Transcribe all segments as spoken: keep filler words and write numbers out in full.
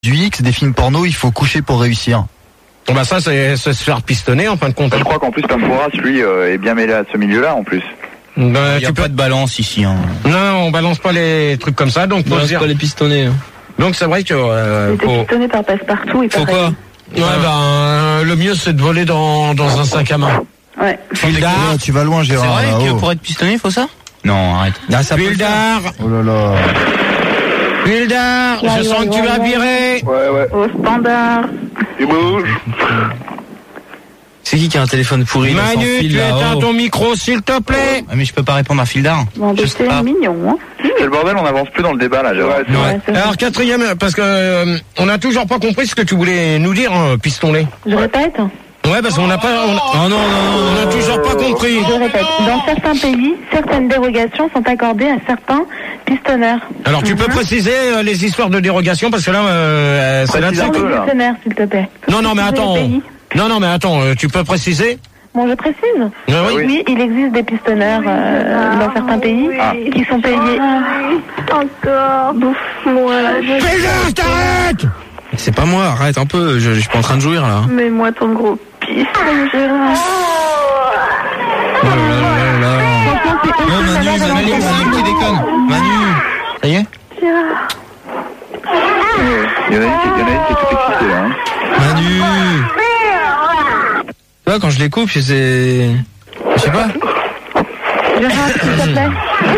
du X, des films porno, il faut coucher pour réussir. Bon bah ça c'est, c'est se faire pistonner en fin de compte. Je crois qu'en plus Pamporas, lui, euh, est bien mêlé à ce milieu-là en plus. Bah, il y a tu pas peux... de balance ici. Hein. Non, on balance pas les trucs comme ça, donc On balance dire... pas les pistonnés. Hein. Donc c'est vrai que euh, J'étais faut... pistonné par Passepartout et par... Faut quoi? Ouais, bah, euh, le mieux c'est de voler dans, dans un sac à main. Ouais. Fildar, Ah, tu vas loin, C'est Gérard. vrai là, que oh. pour être pistonné, il faut ça? Non, arrête. Ah, ça peut le faire. Fildar, Oh là là. Fildar, Ouais, je ouais, sens que tu ouais, vas ouais. virer. Ouais, ouais. Au standard. Il bouge. C'est qui qui a un téléphone pourri là, sans Manu, fil, tu là, éteins oh. ton micro s'il te plaît. Ah, mais je peux pas répondre à Fildar. Bon, bah, Je c'est sais pas. mignon, hein. C'est le bordel, on avance plus dans le débat là, Gérard. Ouais, c'est vrai. Alors quatrième, parce que euh, on n'a toujours pas compris ce que tu voulais nous dire, hein, pistonné. Je répète. Ouais, parce qu'on n'a pas, on, Oh non, non, non, on a toujours pas compris. Je répète. Dans certains pays, certaines dérogations sont accordées à certains pistonneurs. Alors tu peux préciser euh, les histoires de dérogation parce que là, euh, c'est là-dessus. Précise un Dans peu, les là. pistonneurs, s'il te plaît. Non, non, mais Précisez attends. les pays. Non, non, mais attends, euh, tu peux préciser. Bon, je précise. Ah oui. Oui, il existe des pistonneurs euh, dans certains pays Ah. qui sont payés. Encore. Bouffe-moi. Fildar, t'arrêtes. C'est pas moi, arrête un peu, je, je suis pas en train de jouir là. Mets-moi ton gros piston, Gérard. Oh là là là là. Franchement, c'est Oh honteux, Manu, ça va dans Manu, l'enfer. Manu qui déconne. Manu, ça y est? Gérard. Il y en a une qui, il y en a une qui est toute excitée là. Hein. Manu. Tu vois, quand je les coupe, c'est... Je sais pas. Gérard, s'il te plaît.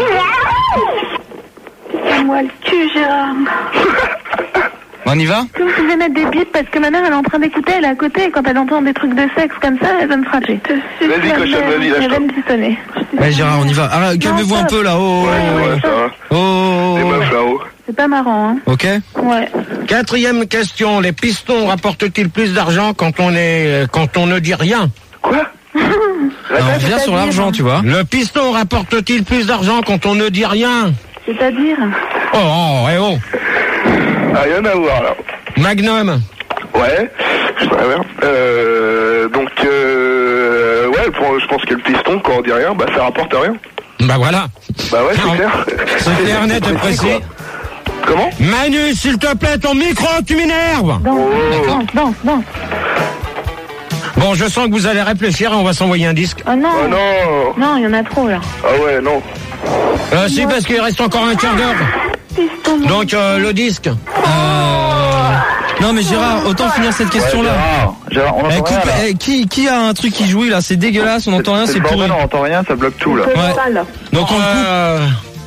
Fais-moi le cul, Gérard. On y va? Est-ce que vous pouvez mettre des bips parce que ma mère elle est en train d'écouter, elle est à côté et quand elle entend des trucs de sexe comme ça, elle va me frapper. Vas-y, cochonne, vas-y, lâche-toi. Elle va me pistonner. Allez Gérard, on y va. Ah, calmez-vous un peu là, oh. Ouais, ça va. Oh. Les meufs là-haut. C'est pas marrant, hein. Ok. Ouais. Quatrième question, les pistons rapportent-ils plus d'argent quand on est, quand on ne dit rien? Quoi? Alors, on revient sur l'argent, tu vois. Le piston rapporte-t-il plus d'argent quand on ne dit rien? C'est-à-dire Oh, oh, eh oh. Ah, rien à voir là. Magnum. Ouais. Je sais pas, ouais. Euh, donc, euh, ouais, pour, je pense que le piston, quand on dit rien, bah ça rapporte rien. Bah voilà. Bah ouais, c'est Non. clair. C'est clair, net et précis, précis. quoi. Comment? Manu, s'il te plaît, ton micro, tu m'énerves. Danse, Oh. danse, danse, danse. Bon, je sens que vous allez réfléchir et on va s'envoyer un disque. Oh non. Oh non. Non, il y en a trop là. Ah ouais, non. Euh, si, parce qu'il reste encore un quart d'heure. Piston. Donc, euh, le disque. Non mais Gérard, autant finir cette question-là. Gérard, Gérard, on Eh, entend coupe, rien là. eh, qui, qui a un truc qui jouit là? C'est dégueulasse, on n'entend rien, c'est le pourri. bordel, on entend rien, ça bloque tout là. C'est Ouais. sale. Donc on le coupe. Euh,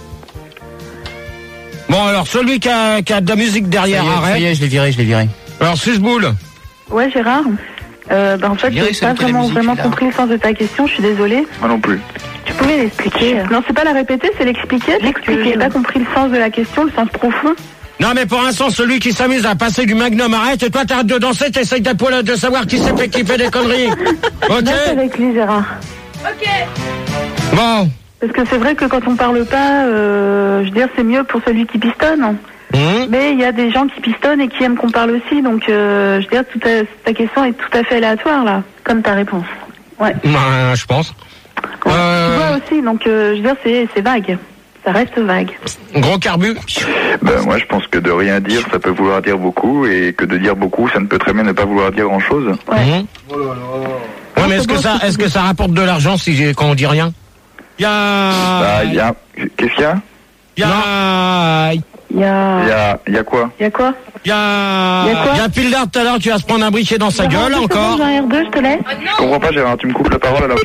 Bon, alors, celui qui a, qui a de la musique derrière, Ça y est, arrête. ça y est, je l'ai viré, je l'ai viré. Alors, Susboule. Ouais, Gérard. Euh, bah en fait, dirais j'ai que c'est pas lequel la vraiment, musique, vraiment là. compris le sens de ta question, je suis désolée. Moi non plus. Tu pouvais l'expliquer. Non, c'est pas la répéter, c'est l'expliquer. L'expliquer. J'ai pas compris le sens de la question, le sens profond. Non, mais pour l'instant, celui qui s'amuse à passer du Magnum, arrête. Et toi, t'arrêtes de danser, t'essayes de, de savoir qui c'est fait qui fait des conneries. Ok? Danse avec lui, Gérard. Bon. Parce que c'est vrai que quand on parle pas, euh, je veux dire, c'est mieux pour celui qui pistonne. Hum. Mais il y a des gens qui pistonnent et qui aiment qu'on parle aussi, donc euh, je veux dire, tout à- ta question est tout à fait aléatoire là, comme ta réponse. Ouais. Bah, je pense. Ouais. Euh, Tu vois aussi, donc euh, je veux dire, c'est c'est vague. Ça reste vague. Gros carbu. Ben moi je pense que de rien dire ça peut vouloir dire beaucoup et que de dire beaucoup ça ne peut très bien ne pas vouloir dire grand chose. Ouais. Hum. Ouais, mais est-ce que ça, est-ce que ça rapporte de l'argent si j'ai- quand on dit rien? Il y a. Bah il y a. Qu'est-ce qu'il y a? Il y a. Il y a. Il y a. Il y a quoi? Il y a quoi? Il y a. Il y a quoi Il y a Pildar tout à l'heure, tu vas se prendre un briquet dans sa Gérard, gueule deux encore. secondes, j'ai un R deux, je te laisse. Je comprends pas Gérard, tu me coupes la parole alors.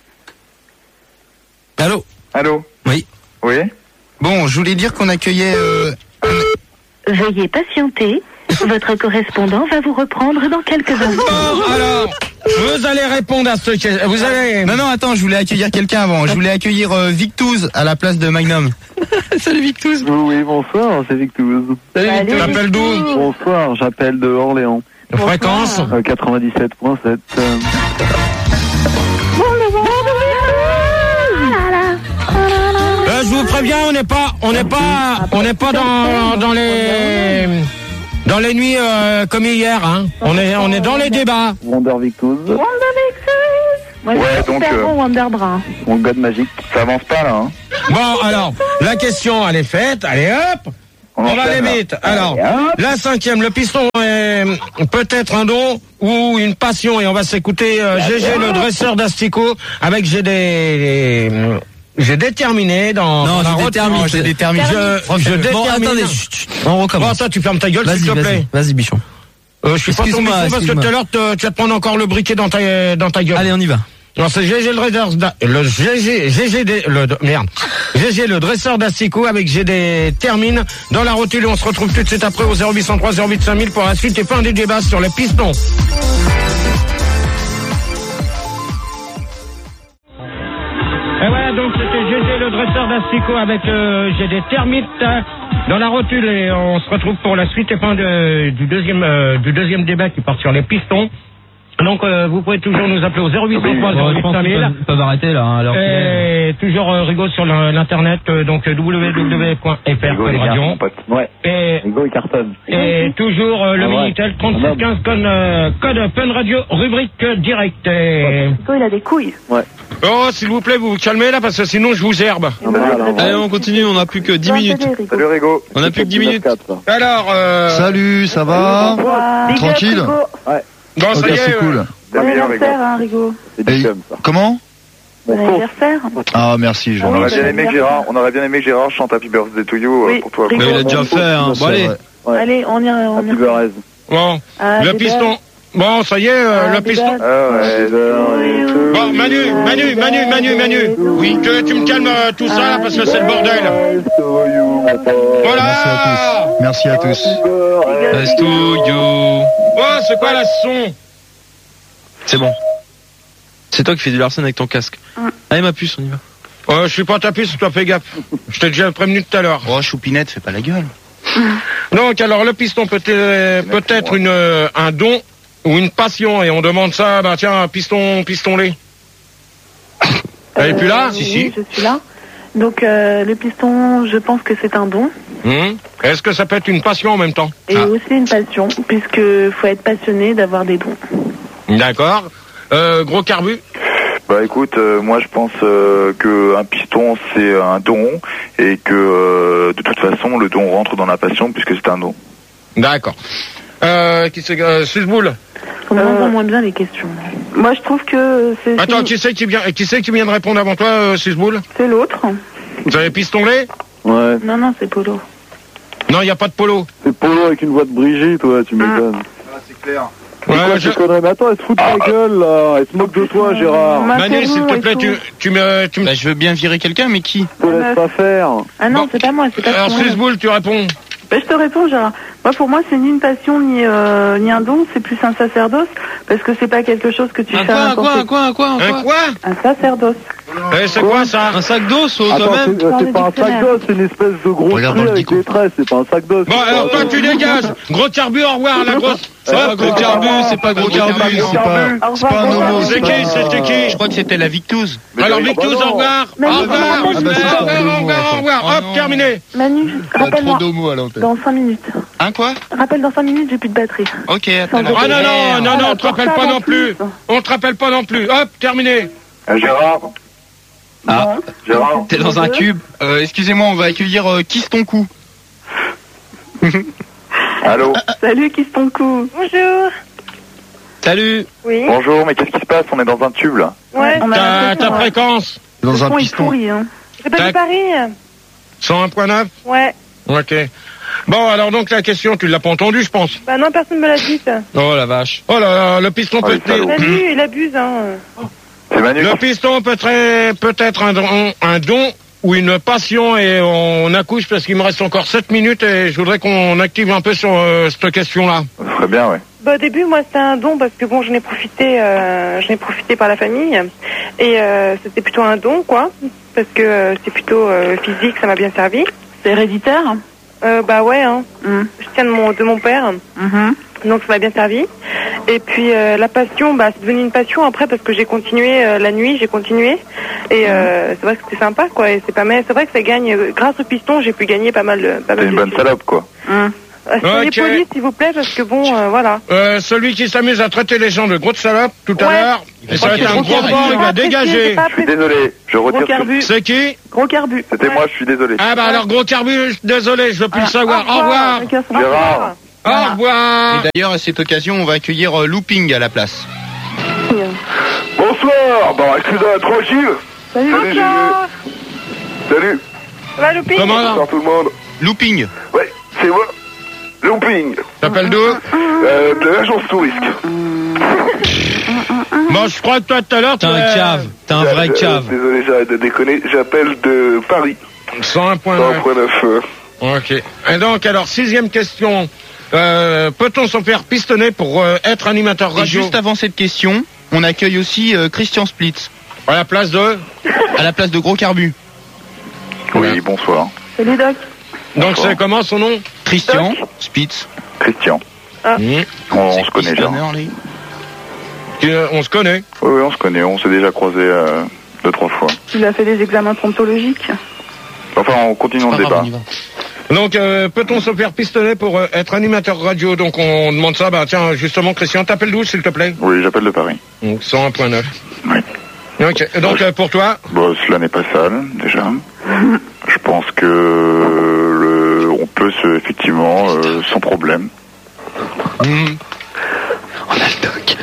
je- Allô? Allô? Oui. Oui? Bon, je voulais dire qu'on accueillait... Euh... Veuillez patienter. Votre correspondant va vous reprendre dans quelques instants. Bon, alors, vous allez répondre à ce que vous allez. Non, non, attends, je voulais accueillir quelqu'un avant. Je voulais accueillir euh, Victouz à la place de Magnum. Salut Victouz. Oui, bonsoir, c'est Victouz. Salut Allez. Victouz. T'appelles d'où? Bonsoir, j'appelle de Orléans. Fréquence. Euh, quatre-vingt-dix-sept virgule sept. Euh, Euh, je vous préviens, on n'est pas, on n'est pas, on n'est pas dans, dans les, dans les nuits euh, comme hier, hein. On est, on est dans les débats. Wonder Victouz, Wonder Victouz. Moi, Ouais, j'ai donc, super euh, bon Wonderbra. mon god magique. Ça avance pas là hein. Bon, alors, la question, elle est faite. Allez, hop. On, On va aller enchaîne, vite. Alors, la cinquième, le piston est peut-être un don ou une passion. Et on va s'écouter euh, G G, le dresseur d'Astico, avec J'ai des... J'ai déterminé dans... Non, dans la j'ai route- déterminé. Non, j'ai déterminé. Je, je Bon, détermine... attendez, chut, chut, on Bon, recommence. ça, tu fermes ta gueule, Vas-y, s'il te plaît. vas-y, vas-y, Bichon. Euh, je suis pas ton Excuse-moi, micro parce que excuse-moi. tout à l'heure, te- tu vas te prendre encore le briquet dans ta, dans ta gueule. Allez, on y va. Non, c'est G G le dresseur, d'a- le G G, G G, des- le, merde. G G le dresseur d'Astico avec G D termine dans la rotule. On se retrouve tout de suite après au zéro huit cent trois zéro huit cinq mille pour la suite et fin du débat sur les pistons. Et voilà, donc c'était G G le dresseur d'Astico avec euh, G D Termite euh, dans la rotule et on se retrouve pour la suite et fin de, du deuxième euh, du deuxième débat qui part sur les pistons. Donc euh, vous pouvez toujours nous appeler au zéro huit cent trois zéro huit cinq mille. Ils peuvent arrêter là. Hein, alors Et toujours euh, Rigaud sur le- l'internet, euh, donc w w w point f r Rigaud, point les gars, radio. mon pote. Ouais, Et, Rigaud, il cartonne. et toujours euh, le Ah ouais. Minitel trente-six quinze code, euh, code Fun Radio, rubrique euh, direct. Et... Nico, il a des couilles. Oh, s'il vous plaît, vous vous calmez là, parce que sinon je vous herbe. Allez, on continue, on n'a plus que dix Toi, minutes. t'aider, Rico. Salut Rigo. On n'a plus que dix minutes. Alors, euh... Salut, ça va? Big up, Tranquille. Rico. bon, ça Ok, y est, c'est euh, cool. T'as Bon meilleur Rigo. anniversaire, hein, Rigo. C'est du Et- chum, ça. Comment? Bon anniversaire. Ah, merci, Jean. On Oui, aurait bah, bien aimé que bien. Gérard, on aurait bien aimé que Gérard chante Happy Birthday to you euh, Oui, pour toi. Rigo. Mais il a déjà fait, hein. Bon, allez. Ouais. Allez, on y on y Happy Birthday. bon, Ah, le des piston. belles. Bon, ça y est, euh, Ah, le des piston. belles. Ah ouais. Bon, Manu, Manu, Manu, Manu, Manu. Oui, que tu me calmes euh, tout ça là, parce que c'est le bordel. Voilà. Merci à tous. Let's do you. Oh, c'est quoi la son? C'est bon. C'est toi qui fais du Larsen avec ton casque. Allez, ma puce, on y va. Oh, je suis pas tapé, toi fais gaffe. Je t'ai déjà prévenu tout à l'heure. Oh, Choupinette, fais pas la gueule. Donc, alors, le piston peut être, peut être une, euh, un don ou une passion, et on demande ça, bah tiens, piston, piston-lait. Elle est plus là? Euh, Si, oui, si. je suis là. Donc, euh, le piston, je pense que c'est un don. Hum. Est-ce que ça peut être une passion en même temps? Et Ah. aussi une passion, puisque faut être passionné d'avoir des dons. D'accord. Euh, gros carbu? Bah écoute, euh, moi je pense euh, que un piston c'est un don et que euh, de toute façon le don rentre dans la passion puisque c'est un don. D'accord. Euh, qui c'est, euh, Susboul? On Euh, entend moins bien les questions. Moi, je trouve que c'est Attends, c'est- qui c'est qui vient, qui c'est qui vient de répondre avant toi, euh, Susboul? c'est l'autre. Vous avez piston-lait? Ouais. Non, non, c'est Polo. Non, il n'y a pas de polo. C'est Polo avec une voix de Brigitte, toi, tu m'étonnes. Ah, c'est clair. Ouais, Quoi, je- tu conneries, mais attends, elle se fout de ta gueule, là. Elle se moque de toi, Gérard. Ma- Manu, s'il te Macaron et plaît, tout. tu, tu me, tu me... Bah, je veux bien virer quelqu'un, mais qui? Te laisse pas faire. Ah non, Bon. c'est pas moi, c'est pas Alors, moi. Susboul, tu réponds. Bah, je te réponds, Gérard. Moi, pour moi, c'est ni une passion ni euh, ni un don, c'est plus un sacerdoce, parce que c'est pas quelque chose que tu Un fais à quoi, un n'importe quoi, un quoi, un quoi, un Un quoi quoi? Un sacerdoce. Eh, c'est quoi ça? Un sac d'os, oh, Attends, quand même. c'est euh, Dans c'est le pas un sac dictionnaire. d'os, c'est une espèce de gros Regarde truc dans le avec dico. des traits, c'est pas un sac d'os. Bon, alors toi, tu dégages. Gros carbu, au revoir, la grosse. C'est pas gros carbu, c'est pas gros carbu. C'est pas, c'est pas un homo. C'est pas- qui? C'était qui? Je crois que c'était la Victouze. Alors, oui. Victus, au revoir. Mais Au non, revoir. non, Au non, revoir, non, au c'est pas revoir, un au homo, revoir, au revoir. Oh Hop, non. terminé. Manu, Pas trop rappelle-moi. d'homo à l'antenne. Dans cinq minutes. Hein, quoi? Rappelle dans cinq minutes, j'ai plus de batterie. Ok, Sans attends. déconner. Ah non, non, non, non, on te Pour rappelle ça, pas en non plus. plus. On te rappelle pas non plus. Hop, terminé. Euh, Gérard. Ah, Gérard. t'es dans un cube. Euh, excusez-moi, on va accueillir euh, Kiss ton cou. Allô. Salut, qui ton cou. Bonjour. Salut. Oui. Bonjour, mais qu'est-ce qui se passe? On est dans un tube là. Ouais. On a Ta, l'impression, ta ouais. fréquence? Le Dans un son est piston. pourri, hein. C'est pas Tac. de Paris. cent un virgule neuf? Ouais. Ok. Bon, alors donc la question, tu l'as pas entendue, je pense. Bah non, personne me l'a dit. Oh la vache. Oh là là, le piston Oh, peut les salauds. être... Manu, il abuse, hein. C'est Manu. Le piston peut être, peut être un don, un don ou une passion et on accouche parce qu'il me reste encore sept minutes et je voudrais qu'on active un peu sur euh, cette question-là. Ça serait bien, ouais. Bah, au début, moi, c'était un don parce que bon, j'en ai profité, euh, j'en ai profité par la famille et euh, c'était plutôt un don, quoi, parce que euh, c'est plutôt euh, physique, ça m'a bien servi. C'est héréditaire. Euh, bah ouais, hein. Hum, Je tiens de mon de mon père, mhm. donc ça m'a bien servi. Et puis euh, la passion, bah c'est devenu une passion après parce que j'ai continué euh, la nuit, j'ai continué et euh, c'est vrai que c'était sympa, quoi. Et c'est pas mal, c'est vrai que ça gagne euh, grâce au piston, j'ai pu gagner pas mal de pas T'es mal une de bonne sous. salope, quoi. Hum. Euh, Soyez Ok. poli, s'il vous plaît, parce que bon, euh, voilà. Euh, celui qui s'amuse à traiter les gens de grosses salopes tout à Ouais. l'heure, et ça va être un Gros gros carbu. banc, il va Apprécié, dégager. j'ai pas Je suis apprécié. désolé, je Gros retire. carbu. C'est qui? Gros carbu. C'était Ouais. moi, je suis désolé. Ah bah alors gros carbu, désolé, je veux plus le savoir. Au revoir. Chacun son Gérard. Au revoir. Et d'ailleurs, à cette occasion, on va accueillir euh, Looping à la place. Bonsoir. Bon, excusez-moi, tranquille. Salut. Salut, Juju. Salut. Ça va, Louping? Comment là? Bonsoir tout le monde. Looping. Ouais, c'est moi. Looping. T'appelles d'où? Euh, de l'agence Tourisque. Bon, je crois que toi tout à l'heure, T'es tu un es- cave, t'es un vrai Euh, cave. Désolé, j'arrête de déconner. J'appelle de Paris. cent un point cent un neuf. point neuf. euh. Ok. Et donc, alors, sixième question. Euh, peut-on se faire pistonner pour euh, être animateur Et radio? juste avant cette question, on accueille aussi euh, Christian Splitz À la place de? à la place de Gros Carbu. Oui, bonsoir. Salut Doc. Donc, c'est comment son nom? Christian Splitz. Christian. Mmh. On, on C'est se connaît déjà. pistonner, lui. Qui, euh, On se connaît. Oui, oui, on se connaît. On s'est déjà croisés euh, deux, trois fois. Il a fait des examens promptologiques. Enfin, on continue Pas le grave, débat. on y va. Donc, euh, peut-on se faire pistonner pour euh, être animateur radio? Donc, on demande ça. Bah, tiens, justement, Christian, t'appelles d'où, s'il te plaît? Oui, j'appelle de Paris. Donc, cent un point neuf. Oui. Ok. Et donc, euh, pour toi? Bon, cela n'est pas sale, déjà. Je pense que le, on peut se, effectivement, euh, sans problème. Mmh. On a le doc.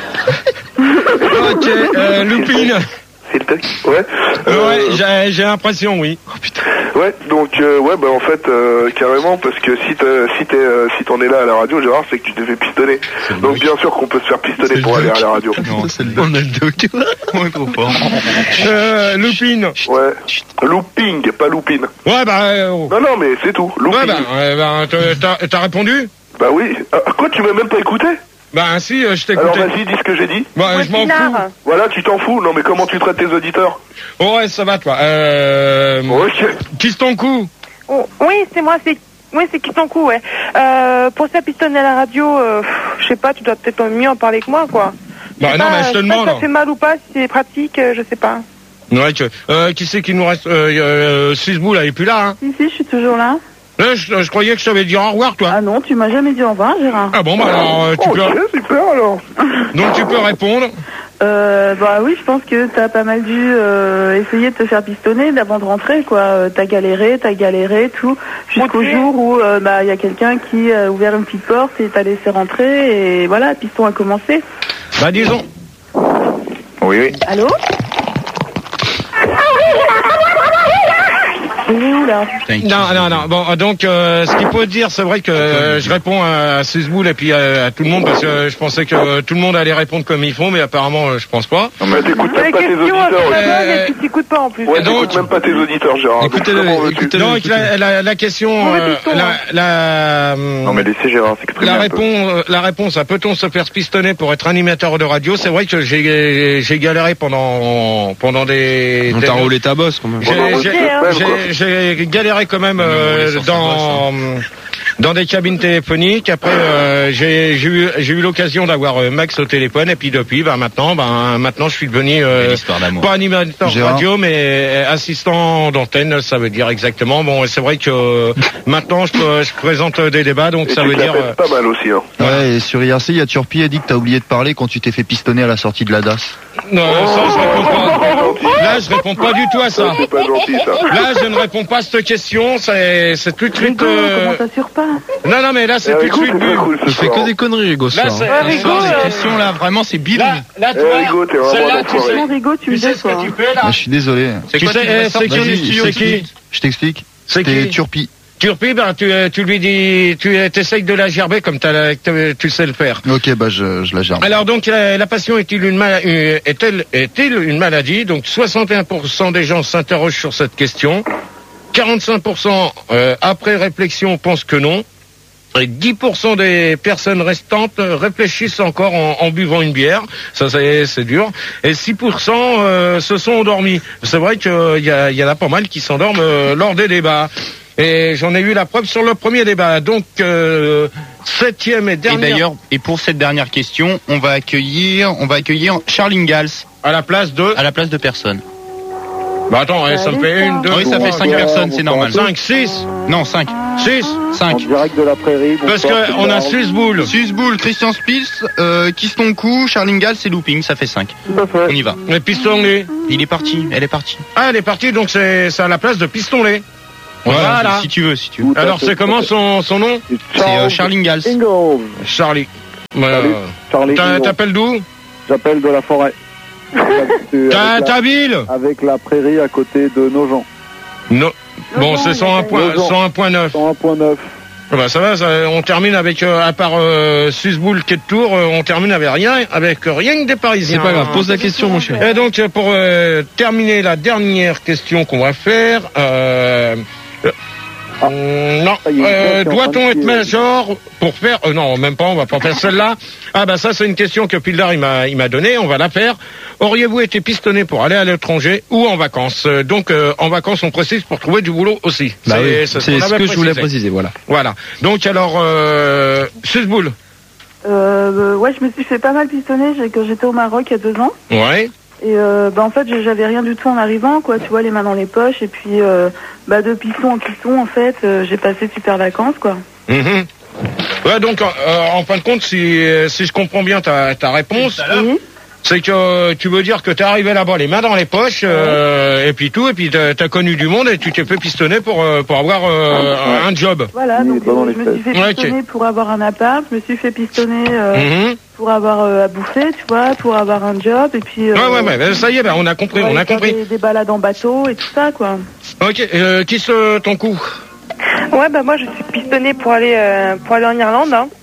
Ok, euh, Loupine. C'est le tac. Ouais. Euh, Ouais, j'ai, j'ai l'impression, oui. Ouais, donc euh, ouais, bah en fait euh, carrément parce que si t'es, si t'es, euh, si t'en es là à la radio, Gérard, c'est que tu t'es fait pistonner. Donc bien sûr qu'on peut se faire pistonner pour aller à la radio. Non, c'est le doc. On a le doc. Ouais, trop fort. Euh, Loupine. Ouais. Looping, pas loopine. Ouais, bah, euh, oh. Non non mais c'est tout. Looping. ouais, bah, ouais, bah, t'as, t'as- t'as répondu? Bah oui. Ah, quoi, tu m'as même pas écouté? Bah, si, euh, je Alors t'écoutais. vas-y, dis ce que j'ai dit. Bah, je m'en fous. Pinard. Voilà, tu t'en fous. Non mais comment tu traites tes auditeurs? Oh, ouais, ça va, toi. Euh, Ok. Kiss ton cou. Oh, oui, c'est moi, c'est... Oui, c'est qui ton coup, ouais. Euh, pour ça pistonner à la radio, euh, pff, je sais pas, tu dois peut-être mieux en parler que moi, quoi. Bah, sais non, pas, mais je te sais pas demande. si ça fait mal ou pas, si c'est pratique, euh, je sais pas. Ouais, que, euh, qui c'est qui nous reste? Euh, euh, Sisbou, là, il est plus là, hein. Si, si, je suis toujours là. Là, je, je croyais que je t'avais dit au revoir, toi. Ah non, tu m'as jamais dit au revoir, Gérard. Ah bon, bah, alors, euh, tu Ok, peux, super alors. donc tu peux répondre. Euh, bah oui, je pense que t'as pas mal dû euh, essayer de te faire pistonner avant de rentrer, quoi. Euh, T'as galéré, t'as galéré, tout, jusqu'au Motivé. jour où euh, bah il y a quelqu'un qui a ouvert une petite porte et t'a laissé rentrer et voilà, le piston a commencé. Bah, disons. Oui, oui. Allô? Il est où là? Non, non, non. Bon, donc, euh, ce qu'il faut dire, c'est vrai que euh, je réponds à Sisboul et puis à, à tout le monde parce que euh, je pensais que euh, tout le monde allait répondre comme ils font, mais apparemment, euh, je pense pas. Non, mais T'écoutes La même pas tes question, auditeurs. c'est aussi. la bonne Euh, et puis t'écoutes pas en plus. Ouais, donc- t'écoutes même pas tes auditeurs, Gérard. Donc, Écoutez-le, comment veux-tu? écoutez-le. Donc, la, la, la question, Mauvais euh, piston, la, hein. la, Non, mais laissez Gérard s'exprimer la un peu. réponse, la réponse à peut-on se faire pistonner pour être animateur de radio, c'est vrai que j'ai, j'ai galéré pendant, pendant des, On des- t'a roulé ta bosse quand même. J'ai- Pendant j'ai- deux semaines, quoi. j'ai- J'ai galéré quand même euh, roulé sur sa dans dans des cabines téléphoniques. Après, euh, j'ai j'ai eu j'ai eu l'occasion d'avoir euh, Max au téléphone et puis depuis, bah maintenant, bah maintenant je suis devenu euh, Belle histoire d'amour. pas animateur Gérard. radio, mais assistant d'antenne. Ça veut dire exactement. Bon, c'est vrai que euh, maintenant je, peux- je présente des débats, donc Et ça tu veut te la dire. pètes euh, pas mal aussi, hein. Ouais, et sur I R C, il y a Turpi a dit que t'as oublié de parler quand tu t'es fait pistonner à la sortie de la D A S. non, ça je réponds pas. Là, je réponds pas du tout à ça. C'est pas gentil, ça. Là, je ne réponds pas à cette question. C'est c'est tout de suite. Rigo, euh, comment ça surpasse? Non, non, mais là, c'est Eh, tout de Rigo, suite c'est bu. pas cool, ce Il fait soir. que des conneries, Rigo, ce Là, soir. c'est Ouais, ce Rigo, soir, euh, les Les questions là, vraiment, c'est bidon. Là, là, Eh, toi, Rigo, t'es vraiment celle-là, un tu sais, enfoiré. Franchement, Rigo, tu me tu sais ce déçois. que tu fais là. Ah, je suis désolé. C'est Tu quoi, sais, tu vas eh, c'est sortir qui, du Vas-y, studio je c'est t'explique. qui Je t'explique. C'est C'était qui Turpi. Turpi, ben, tu, euh, tu lui dis, tu essayes de la gerber comme t'as la- tu tu sais le faire. Ok, bah je, je la gerbe. Alors donc la, la passion est-il une mal- euh, est-elle est-il une maladie? Donc soixante et un pour cent des gens s'interrogent sur cette question. quarante-cinq pour cent euh, après réflexion pensent que non. Et dix pour cent des personnes restantes euh, réfléchissent encore en, en buvant une bière. Ça, c'est, c'est dur. Et six pour cent euh, se sont endormis. C'est vrai qu'il y, a, il y en a pas mal qui s'endorment euh, lors des débats. Et j'en ai eu la preuve sur le premier débat. Donc, euh, septième et Et dernière... d'ailleurs, et pour cette dernière question, on va accueillir, on va accueillir Charles Ingalls à la place de... à la place de personne. Bah attends, eh, ça me fait une, deux, Oui, ça trois, fait cinq quatre, personnes, c'est normal. cinq, six. Non, cinq. six. En cinq. direct de la prairie. Parce bonsoir, qu'on a Charles. Susboul. Susboul, Christian Spitz, euh, Kistonkou, Charlingal, c'est Looping, ça fait cinq. Tout à fait. On y va. Et Pistonlé. Il est parti, elle est partie. Ah, elle est partie, donc c'est c'est à la place de Pistonlé. Voilà, Voilà. si tu veux, si tu veux. Tout à Alors fait, c'est tout à comment fait. son, son nom? C'est euh, Charlingals. Ingalls. Charlie. Salut, Euh, Charlie t'a- Ingalls. T'appelles d'où? J'appelle de la forêt. T'as avec, ta la, ville? avec la prairie à côté de Nogent. Non. Bon, c'est cent un point- Nogent. cent un point neuf. cent un point neuf. Ah bah ça va, ça, on termine avec, euh, à part euh, Susboul qui est de Tours, euh, on termine avec rien, avec rien que des Parisiens. C'est pas grave, pose la question, mon cher. Et donc, euh, pour euh, terminer la dernière question qu'on va faire, euh, euh, Ah. non, Ça y est, euh, je suis en doit-on train de être crier. major pour faire, euh, non, même pas, on va pas faire celle-là. Ah bah ça, c'est une question que Pildar il m'a, il m'a donnée, on va la faire. Auriez-vous été pistonné pour aller à l'étranger ou en vacances? Euh, Donc, euh, en vacances, on précise pour trouver du boulot aussi. Bah oui, c'est c'est qu'on ce avait que je voulais précisé. préciser, voilà. Voilà. Donc alors, euh, Susboul. Euh, ouais, je me suis fait pas mal pistonner j'ai- quand j'étais au Maroc il y a deux ans. Ouais. Et euh, bah, en fait, j'avais rien du tout en arrivant, quoi. Tu vois, les mains dans les poches. Et puis, euh, bah, de piston en piston, en fait, euh, j'ai passé de super vacances, quoi. Mhm. Ouais, donc, euh, en fin de compte, si, si je comprends bien ta, ta réponse, Oui. c'est que euh, tu veux dire que t'es arrivé là-bas les mains dans les poches, euh, et puis tout, et puis t'as t'as connu du monde et tu t'es fait pistonner pour, euh, pour avoir euh, un, un job. Voilà, Oui, donc pas dans euh, les je me suis fait fesses. pistonner Ok. pour avoir un appart. Je me suis fait pistonner euh, Mhm. pour avoir euh, à bouffer, tu vois, pour avoir un job. Et puis... Euh, Ouais, ouais, ouais, ben, ça y est, ben, on a compris, pour on aller a faire compris. Des, des balades en bateau et tout ça, quoi. Ok, euh, qui se ton coup? Ouais, bah moi je suis pistonnée pour aller euh, pour aller en Irlande. Hein.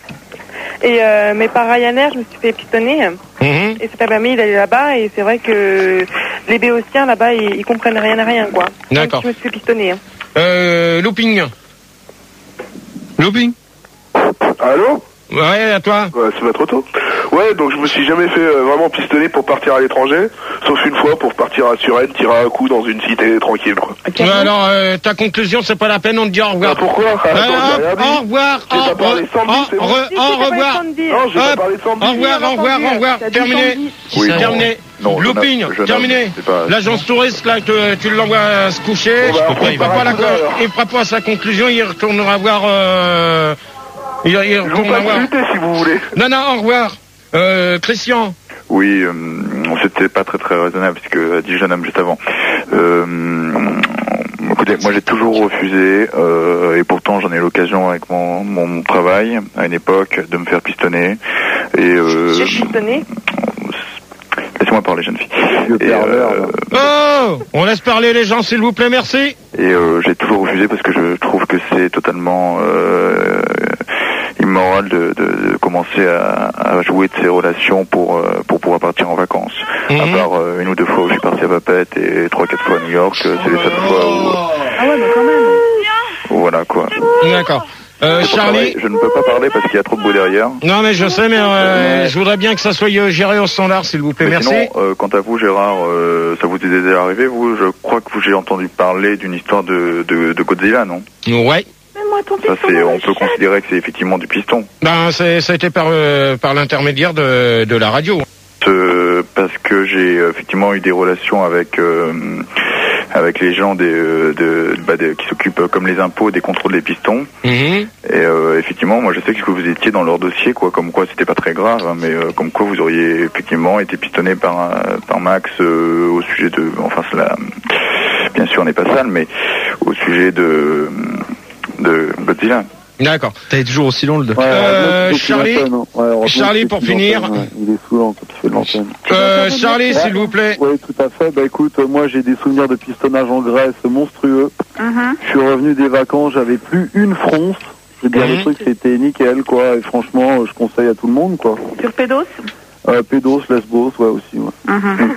Et euh, mais par Ryanair, je me suis fait pistonner. Mhm. Et ça t'a permis d'aller là-bas. Et c'est vrai que les Béotiens là-bas, ils, ils comprennent rien à rien, quoi. D'accord. Donc, je me suis fait pistonner. Hein. Euh, Looping. Looping? Allô? Ouais, à toi. Ouais, c'est pas trop tôt. Ouais, donc je me suis jamais fait euh, vraiment pistonner pour partir à l'étranger, sauf une fois pour partir à Suresnes, tirer un coup dans une cité tranquille, quoi. Ouais, alors, euh, ta conclusion, c'est pas la peine, on te dit au revoir. Ah, pourquoi? Ah, Euh, attends, j'ai rien dit. au revoir, J'ai au pas parlé de Sandy, c'est bon. au- Si, si, au t'as pas revoir. eu le temps de dire. Non, j'ai Hop. pas parlé de Sandy. Au revoir, au revoir, au revoir, T'as dit terminé. Sandy. Oui, non. Terminé. Non, je Looping, n'ai- je n'ai- terminé. c'est pas- L'agence touriste, là, te- tu l'envoies se coucher. Bon, bah, Je peux pas, il fera on pas la, part à alors. il fera pas sa conclusion, il retournera voir, euh, il, il Je vous retournera passe voir. lutter si vous voulez. Non, non, au revoir. Euh, Christian. Oui, euh, c'était pas très très raisonnable ce que a dit le jeune homme juste avant. Euh, écoutez, moi j'ai toujours refusé, euh, et pourtant j'en ai l'occasion avec mon, mon travail à une époque de me faire pistonner. Et euh, Je suis pistonnée. laissez-moi parler, jeune fille. Vieux Et, pervers, euh, là. Oh, on laisse parler les gens, s'il vous plaît, merci. et euh, j'ai toujours refusé parce que je trouve que c'est totalement euh, immoral de, de, de commencer à, à jouer de ces relations pour euh, pour pouvoir partir en vacances. Mhm. À part euh, une ou deux fois où je suis parti à Papette et trois quatre fois à New York, euh, c'est les seules fois où Ah ouais, bah quand même. où voilà quoi. D'accord. Euh, C'est pour Charlie. ça, je ne peux pas parler parce qu'il y a trop de bruit derrière. Non, mais je sais, mais euh, je voudrais bien que ça soit euh, géré au standard, s'il vous plaît. Mais Merci. sinon, euh, quant à vous, Gérard, euh, ça vous est déjà arrivé, vous? Je crois que vous j'ai entendu parler d'une histoire de, de, de Godzilla, non? Ouais. Mets-moi ton Ça, piston c'est, dans on la peut chatte. considérer que c'est effectivement du piston. Ben, c'est, ça a été par, euh, par l'intermédiaire de, de la radio. Euh, parce que j'ai euh, effectivement eu des relations avec euh, avec les gens des, euh, de, bah, des- qui s'occupent euh, comme les impôts des contrôles des pistons. Mhm. Et euh, effectivement, moi je sais que vous étiez dans leur dossier, quoi, comme quoi c'était pas très grave, hein, mais euh, comme quoi vous auriez effectivement été pistonné par euh, par Max euh, au sujet de, enfin cela, bien sûr, on n'est pas sale, mais au sujet de de Godzilla. D'accord. T'as toujours aussi long le Ouais, Euh, donc, Charlie, l'antenne, hein. Ouais, heureusement Charlie, qu'il pour fait de finir. l'antenne, ouais. Il est saoulant quand il fait de l'antenne. Euh, Charlie, s'il vous plaît. Oui, tout à fait. Bah écoute, euh, moi j'ai des souvenirs de pistonnage en Grèce monstrueux. Mhm. Je suis revenu des vacances, j'avais plus une fronce. Je veux dire, Mhm. le truc c'était nickel, quoi. Et franchement, euh, je conseille à tout le monde, quoi. Sur Pédos. Euh, Pédos, Lesbos, ouais, aussi, ouais. Mhm.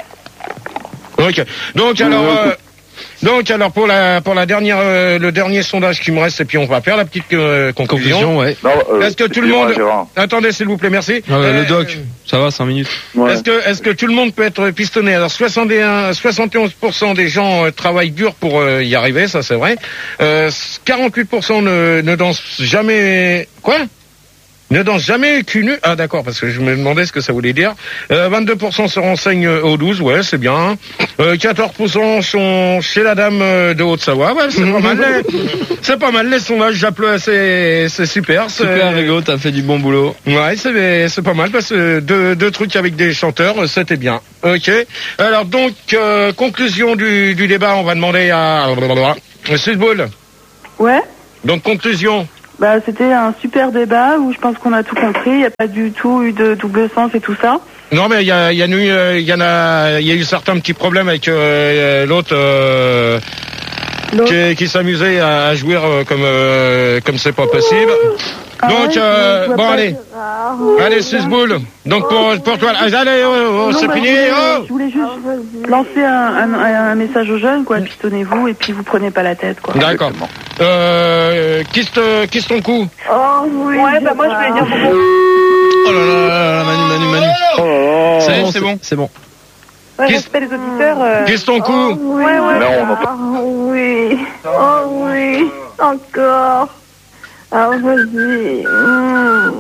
Ok. Donc alors, euh, donc alors pour la pour la dernière euh, le dernier sondage qui me reste, et puis on va faire la petite euh, conclusion. conclusion, ouais. Non, euh, Est-ce que tout le excusez-moi, monde Gérard. Attendez, s'il vous plaît, merci. Ah ouais, Euh, le doc, ça va, cinq minutes. Ouais. Est-ce que, est-ce que tout le monde peut être pistonné? Alors soixante et un, soixante et onze pour cent des gens euh, travaillent dur pour euh, y arriver, ça c'est vrai. Euh, quarante-huit pour cent ne, ne dansent jamais. Quoi? Ne danse jamais cul nu. Ah d'accord, parce que je me demandais ce que ça voulait dire. Euh, vingt-deux pour cent se renseignent au douze, ouais, c'est bien. Euh, quatorze pour cent sont chez la dame de Haute-Savoie, ouais, c'est pas mal. Les... C'est pas mal les sondages, j'applaudis, c'est c'est super. C'est... Super Rigo, t'as fait du bon boulot. Ouais, c'est c'est pas mal parce que deux deux trucs avec des chanteurs, c'était bien. Ok. Alors donc euh, conclusion du du débat, on va demander à Sudbull. Ouais. Donc conclusion. Bah, c'était un super débat où je pense qu'on a tout compris. Il n'y a pas du tout eu de double sens et tout ça. Non, mais il y a, y a eu, euh, y en a, il y a eu certains petits problèmes avec euh, l'autre euh, qui, qui s'amusait à jouer euh, comme euh, comme c'est pas possible. Ah Donc ouais, euh, bon pas... allez, ah, allez Sisboul. Donc pour pour toi, allez, oh, oh, non, c'est bah, fini. Je voulais, Oh je voulais juste lancer un, un, un message aux jeunes, quoi. Pistonnez-vous et puis vous prenez pas la tête, quoi. D'accord. Euh, qui se qui se ton coup? Oh oui. Ouais, bah moi je voulais dire pour Oh là là là là, Manu, Manu, Manu. Oh, Ça y est, c'est bon, c'est bon. ouais, Qui- respect les auditeurs. Euh... Qui se ton coup? Oh, oui. Ouais, ouais. Non, on entend. Oh oui. Oh oui. Encore. Ah, vas-y. Mm.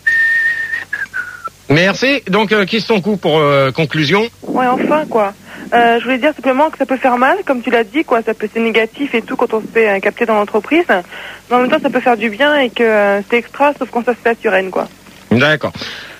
Merci. Donc euh, qui se ton coup pour euh, conclusion? Ouais, enfin, quoi. Euh, je voulais dire simplement que ça peut faire mal, comme tu l'as dit, quoi. Ça peut, c'est négatif et tout quand on se fait euh, capter dans l'entreprise. Mais en même temps, ça peut faire du bien et que euh, c'est extra, sauf quand ça se fait à Suresnes, quoi. D'accord.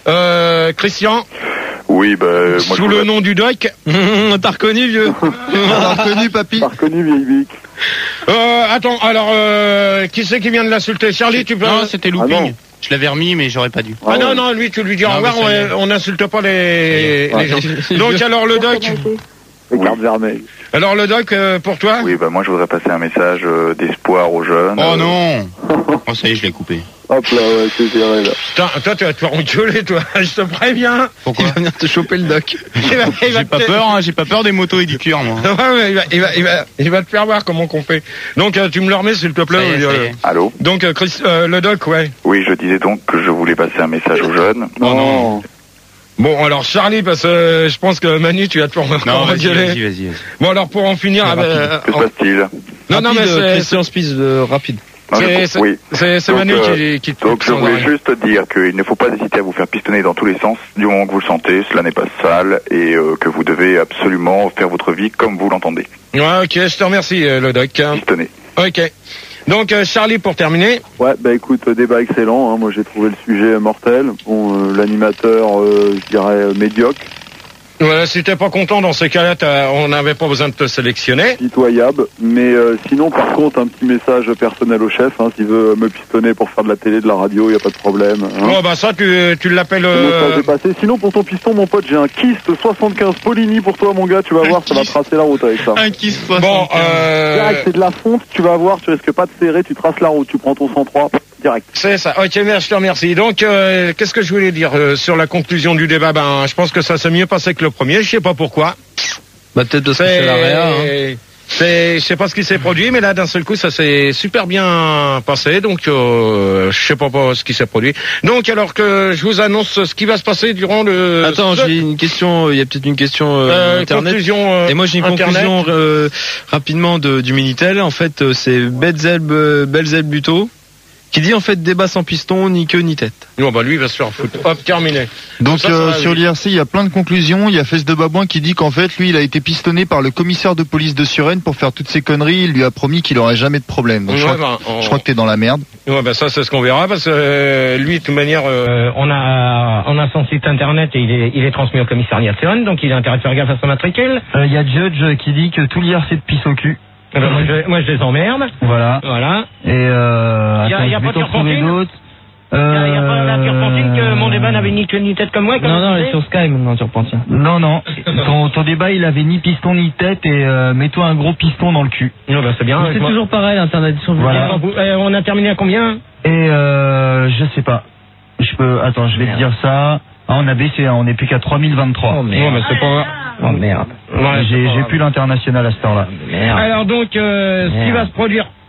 Euh, Christian, Oui, bah, moi, je sous le voudrais- nom du doc. T'as reconnu, vieux? T'as reconnu, papy? T'as reconnu, vieille bique. Euh, attends, alors, euh, qui c'est qui vient de l'insulter? Charlie, tu peux... Non, c'était Ah looping. non. Je l'avais remis, mais j'aurais pas dû. Ah Ah non, ouais. non, lui, tu lui dis au Non, revoir, mais ça y est. on on n'insulte pas les, Ouais. les gens. Donc, alors, le doc, Les cartes vermeilles. alors, le doc, euh, pour toi? Oui, bah moi je voudrais passer un message euh, d'espoir aux jeunes. Oh Euh, non. Oh, ça y est, je l'ai coupé. Hop là, ouais, c'est serré là. Putain, toi, tu vas te faire engueuler, toi, je te préviens. Pourquoi? Il va venir te choper le doc. Il va, il va J'ai pas te- peur, hein, j'ai pas peur des motos et du cuir, moi. Ouais, ouais, il va, il va, il va, il va te faire voir comment qu'on fait. Donc, euh, tu me le remets, s'il te plaît. Ça y est, ça y euh, est. Allô? Donc, euh, Chris, euh, le doc, ouais. Oui, je disais donc que je voulais passer un message aux jeunes. Oh non. Bon, alors, Charlie, parce que euh, je pense que Manu, tu vas te faire Non, encore vas-y, engueuler. vas-y, vas-y. vas-y. Bon, alors, pour en finir, C'est avec, rapide. euh, Que se en- passe-t-il? non, non, mais Rapide, c'est, Christian Spies, euh, rapide. Non, mais c'est, pour- oui. c'est, c'est Donc, Manu euh, qui, qui te Donc je sans voulais arrêt. juste dire qu'il ne faut pas hésiter à vous faire pistonner dans tous les sens du moment que vous le sentez, cela n'est pas sale et euh, que vous devez absolument faire votre vie comme vous l'entendez. Ouais, ok, je te remercie, euh, le doc. Pistonner. Ok. Donc, euh, Charlie, pour terminer. Ouais, bah écoute, euh, débat excellent. Hein. Moi, j'ai trouvé le sujet mortel. Bon, euh, l'animateur, euh, je dirais euh, médiocre, Voilà, si t'es pas content dans ces cas-là, t'as- on n'avait pas besoin de te sélectionner. pitoyable. Mais euh, sinon, par contre, un petit message personnel au chef. Hein, s'il veut me pistonner pour faire de la télé, de la radio, y a pas de problème. Hein. Oh, bah ça, tu, tu l'appelles... Le message Euh... est passé. Sinon, pour ton piston, mon pote, j'ai un Kist soixante-quinze Polini pour toi, mon gars. Tu vas voir, ça va tracer la route avec ça. Un qui se passe. Bon, euh... Direct, c'est de la fonte. Tu vas voir, tu risques pas de serrer. Tu traces la route. Tu prends ton cent trois. Direct. C'est ça. Ok, merci, je te remercie. Donc, euh, qu'est-ce que je voulais dire euh, sur la conclusion du débat? Ben, je pense que ça s'est mieux passé que le premier. Je sais pas pourquoi. Bah, peut-être parce que c'est la réa, hein. C'est, je sais pas ce qui s'est produit, mais là, d'un seul coup, ça s'est super bien passé. Donc, euh, je sais pas, pas ce qui s'est produit. Donc, alors que je vous annonce ce qui va se passer durant le... Attends, ce- j'ai une question, il y a peut-être une question euh, Euh, internet. conclusion, euh, Et moi j'ai une Internet. conclusion euh, rapidement de, du Minitel. En fait, euh, c'est Belzeb euh, Belzeb Buto qui dit en fait débat sans piston, ni queue ni tête. Non, bah lui, il va se faire foutre. Hop, terminé. Donc Ça, ça euh, va, sur oui. l'I R C, il y a plein de conclusions. Il y a Fesse de Babouin qui dit qu'en fait, lui, il a été pistonné par le commissaire de police de Suresnes pour faire toutes ces conneries. Il lui a promis qu'il aurait jamais de problème. Donc, je, Ouais, crois, bah, on- je crois que t'es dans la merde. Ouais, bah ça, c'est ce qu'on verra, parce que euh, lui, de toute manière... euh, on a on a son site internet et il est, il est transmis au commissariat de Suresnes, donc il a intérêt de faire gaffe à son matricule. Il y a Judge qui dit que tout l'I R C de pisse au cul. Eh ben, moi, je, moi, je les emmerde. Voilà. Voilà. Et euh, Y a- attends, y a je pas vais de t'en trouver turpentine d'autres. Il Euh... n'y a, pas la turpentine que mon débat n'avait ni queue ni tête comme moi, comme Non, non, tu elle est sais. sur Sky maintenant, turpentine. Non, non. Ton, ton débat, il avait ni piston ni tête et euh, mets-toi un gros piston dans le cul. Non, bah, c'est bien. C'est moi- toujours pareil, l'interdiction. Voilà. Euh, on a terminé à combien? Et euh, je sais pas. Je peux. Attends, je vais te dire ça. Ah, on a baissé, hein, on est plus qu'à trois mille vingt-trois. Oh merde. Non, mais c'est pas... Oh merde. Ouais, c'est j'ai pas j'ai grave. plus l'international à cette heure-là. Merde. Alors donc, euh, ce qui Merde. va se produire...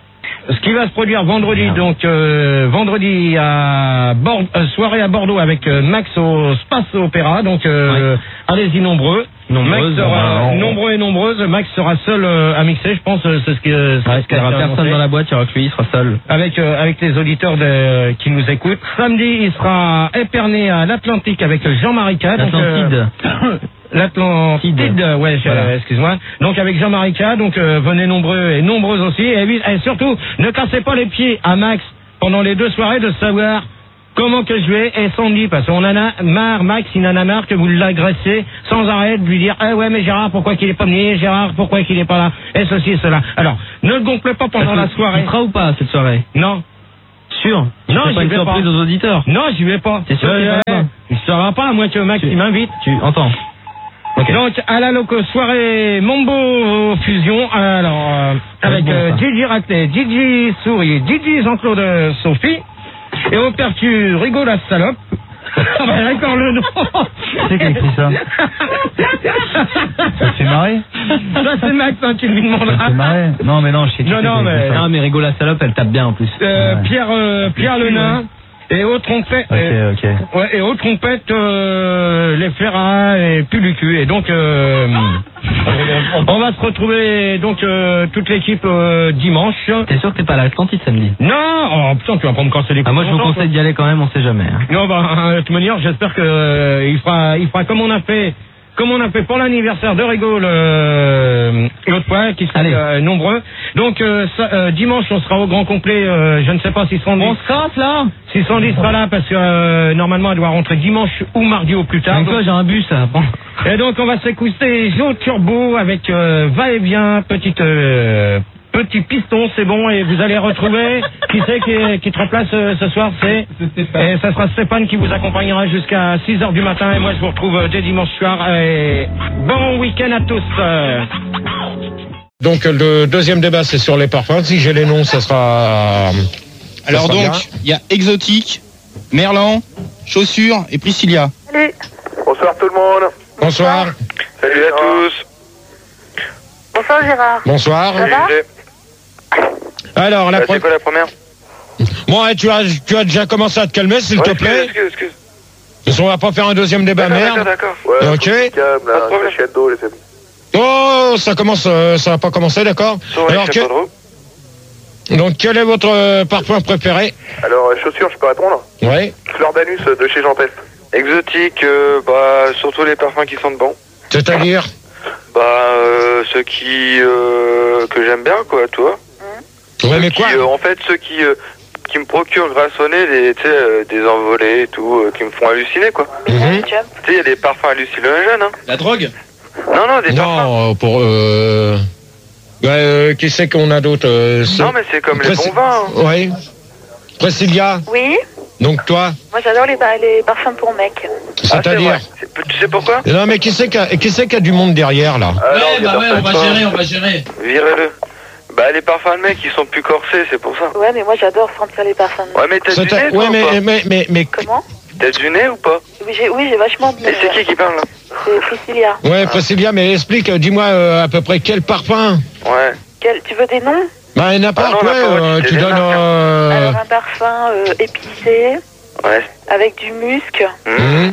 ce qui va se produire vendredi, donc euh, vendredi à Bord euh, soirée à Bordeaux avec euh, Max au Space Opéra, donc euh, ouais. allez-y nombreux. Nombreuses, Max sera, on... nombreux et nombreuses. Max sera seul euh, à mixer, je pense. C'est ce qui. Euh, ouais, il n'y aura personne annoncé. Dans la boîte, il y aura que lui, il sera seul. Avec euh, avec les auditeurs de, euh, qui nous écoutent. Samedi, il sera éperné à l'Atlantique avec Jean-Marie K. L'Atlantide. Euh, L'Atlantide, ouais, voilà. excuse-moi. Donc avec Jean-Marie K. Donc euh, venez nombreux et nombreuses aussi. Et, et surtout, ne cassez pas les pieds à Max pendant les deux soirées de savoir. Comment que je vais et Sandy, parce qu'on en a marre, Max, il en a marre que vous l'agressez sans arrêt de lui dire « Ah ouais, mais Gérard, pourquoi qu'il est pas venu? Gérard, pourquoi qu'il est pas là ?» Et ceci et cela. Alors, ne le gonflez pas pendant la soirée. Tu seras ou pas cette soirée? Non. Sûr? Tu non, fais pas une surprise pas. aux auditeurs? Non, j'y vais pas. C'est sûr que euh, tu vas pas? Il sera pas, à moins que Max tu... il m'invite. Tu entends? Okay. Donc, à la loco, soirée Mambo Fusion, alors, euh, avec bon, euh, Gigi Raclay, Gigi Souris, Gigi Jean-Claude Sophie. Et au pertu, Rigo la salope. Ah bah d'accord le nom. C'est qui a écrit ça? Ça te fait marrer? Ça c'est Max, hein, tu lui demanderas. Ça te fait marrer? Non mais non, je sais qui Non, non, mais... non mais Rigo la salope, elle tape bien en plus. Euh, ouais. Pierre, euh, Pierre le nain. Et aux trompettes, ok, et, ok. Ouais, et aux trompettes, euh, les Ferrat et Pulucu. Et donc, euh, on va se retrouver donc euh, toute l'équipe euh, dimanche. T'es sûr que t'es pas à l'Atlantide samedi? Non, oh putain, tu vas pas me casser les couilles. Ah, moi je vous conseille d'y aller quand même, on sait jamais. Hein. Non, bah, de toute manière, j'espère que euh, il fera, il fera comme on a fait. Comme on a fait pour l'anniversaire de Rigo l'autre fois, qui sont euh, nombreux. Donc euh, ça, euh, dimanche, on sera au grand complet. Euh, je ne sais pas si Sandy... On se casse là. Si Sandy sera là, parce que euh, normalement, elle doit rentrer dimanche ou mardi au plus tard. Donc, donc... j'ai un bus. Hein. Bon. Et donc, on va s'écouter Joe Turbo avec euh, Va-et-Vient, petite... Euh, Petit piston, c'est bon, et vous allez retrouver qui c'est qui, qui te remplace euh, ce soir, c'est et ça sera Stéphane qui vous accompagnera jusqu'à six heures du matin, et moi je vous retrouve euh, dès dimanche soir, et bon week-end à tous. euh. Donc le deuxième débat c'est sur les parfums, si j'ai les noms ça sera... Ça Alors sera donc, il y a Exotique, Merlan, Chaussures et Priscilla. Salut. Bonsoir tout le monde. Bonsoir. Salut à tous. Bonsoir Gérard. Bonsoir. Ça va? Alors, la, euh, c'est quoi la première? Bon, ouais, tu as, tu as déjà commencé à te calmer, s'il ouais, te excuse, plaît. Excuse, excuse. Parce qu'on va pas faire un deuxième débat, d'accord, merde. D'accord, d'accord. Ouais, ok. Calme, là, pas d'eau, les amis. Oh, ça commence, euh, ça va pas commencer, d'accord. Alors, que... donc, quel est votre euh, parfum préféré? Alors, euh, chaussures, je peux répondre? Ouais. Fleur d'anus de chez Jean Test. Exotique, euh, bah, surtout les parfums qui sentent bon. C'est-à-dire? Bah, euh, ceux qui, euh, que j'aime bien, quoi, toi. Ouais, mais quoi qui, euh, en fait, ceux qui, euh, qui me procurent grâce au nez, des, tu sais, euh, des envolées et tout, euh, qui me font halluciner, quoi. Mm-hmm. Tu sais, il y a des parfums hallucinogènes, hein. La drogue? Non, non, des non, parfums. Non, pour, euh... Ouais, euh, qui c'est qu'on a d'autres euh, non, mais c'est comme Préci... les bons vins. Hein. Ouais. Priscilla? Oui. Donc toi? Moi j'adore les, les parfums pour mecs. C'est-à-dire? Ah, tu sais pourquoi? Non, mais qui c'est qui a, qui c'est qui a du monde derrière, là? Ah, ouais, non, bah ouais, on va pas. gérer, on va gérer. Virez-le. Bah, les parfums de mecs, ils sont plus corsés, c'est pour ça. Ouais, mais moi j'adore sentir les parfums de mecs. Ouais, mais t'as du nez, toi, ouais, ou mais, pas mais, mais, mais... Comment? T'as du nez ou pas? Oui, j'ai oui, vachement de nez. Et c'est qui qui parle, là? C'est Priscilla. Ouais, Priscilla, mais explique, dis-moi euh, à peu près quel parfum? Ouais. Quel, tu veux des noms? Bah, n'importe quoi, ah euh, tu donnes... Euh... Alors, un parfum euh, épicé. Ouais. Avec du musc. Mmh.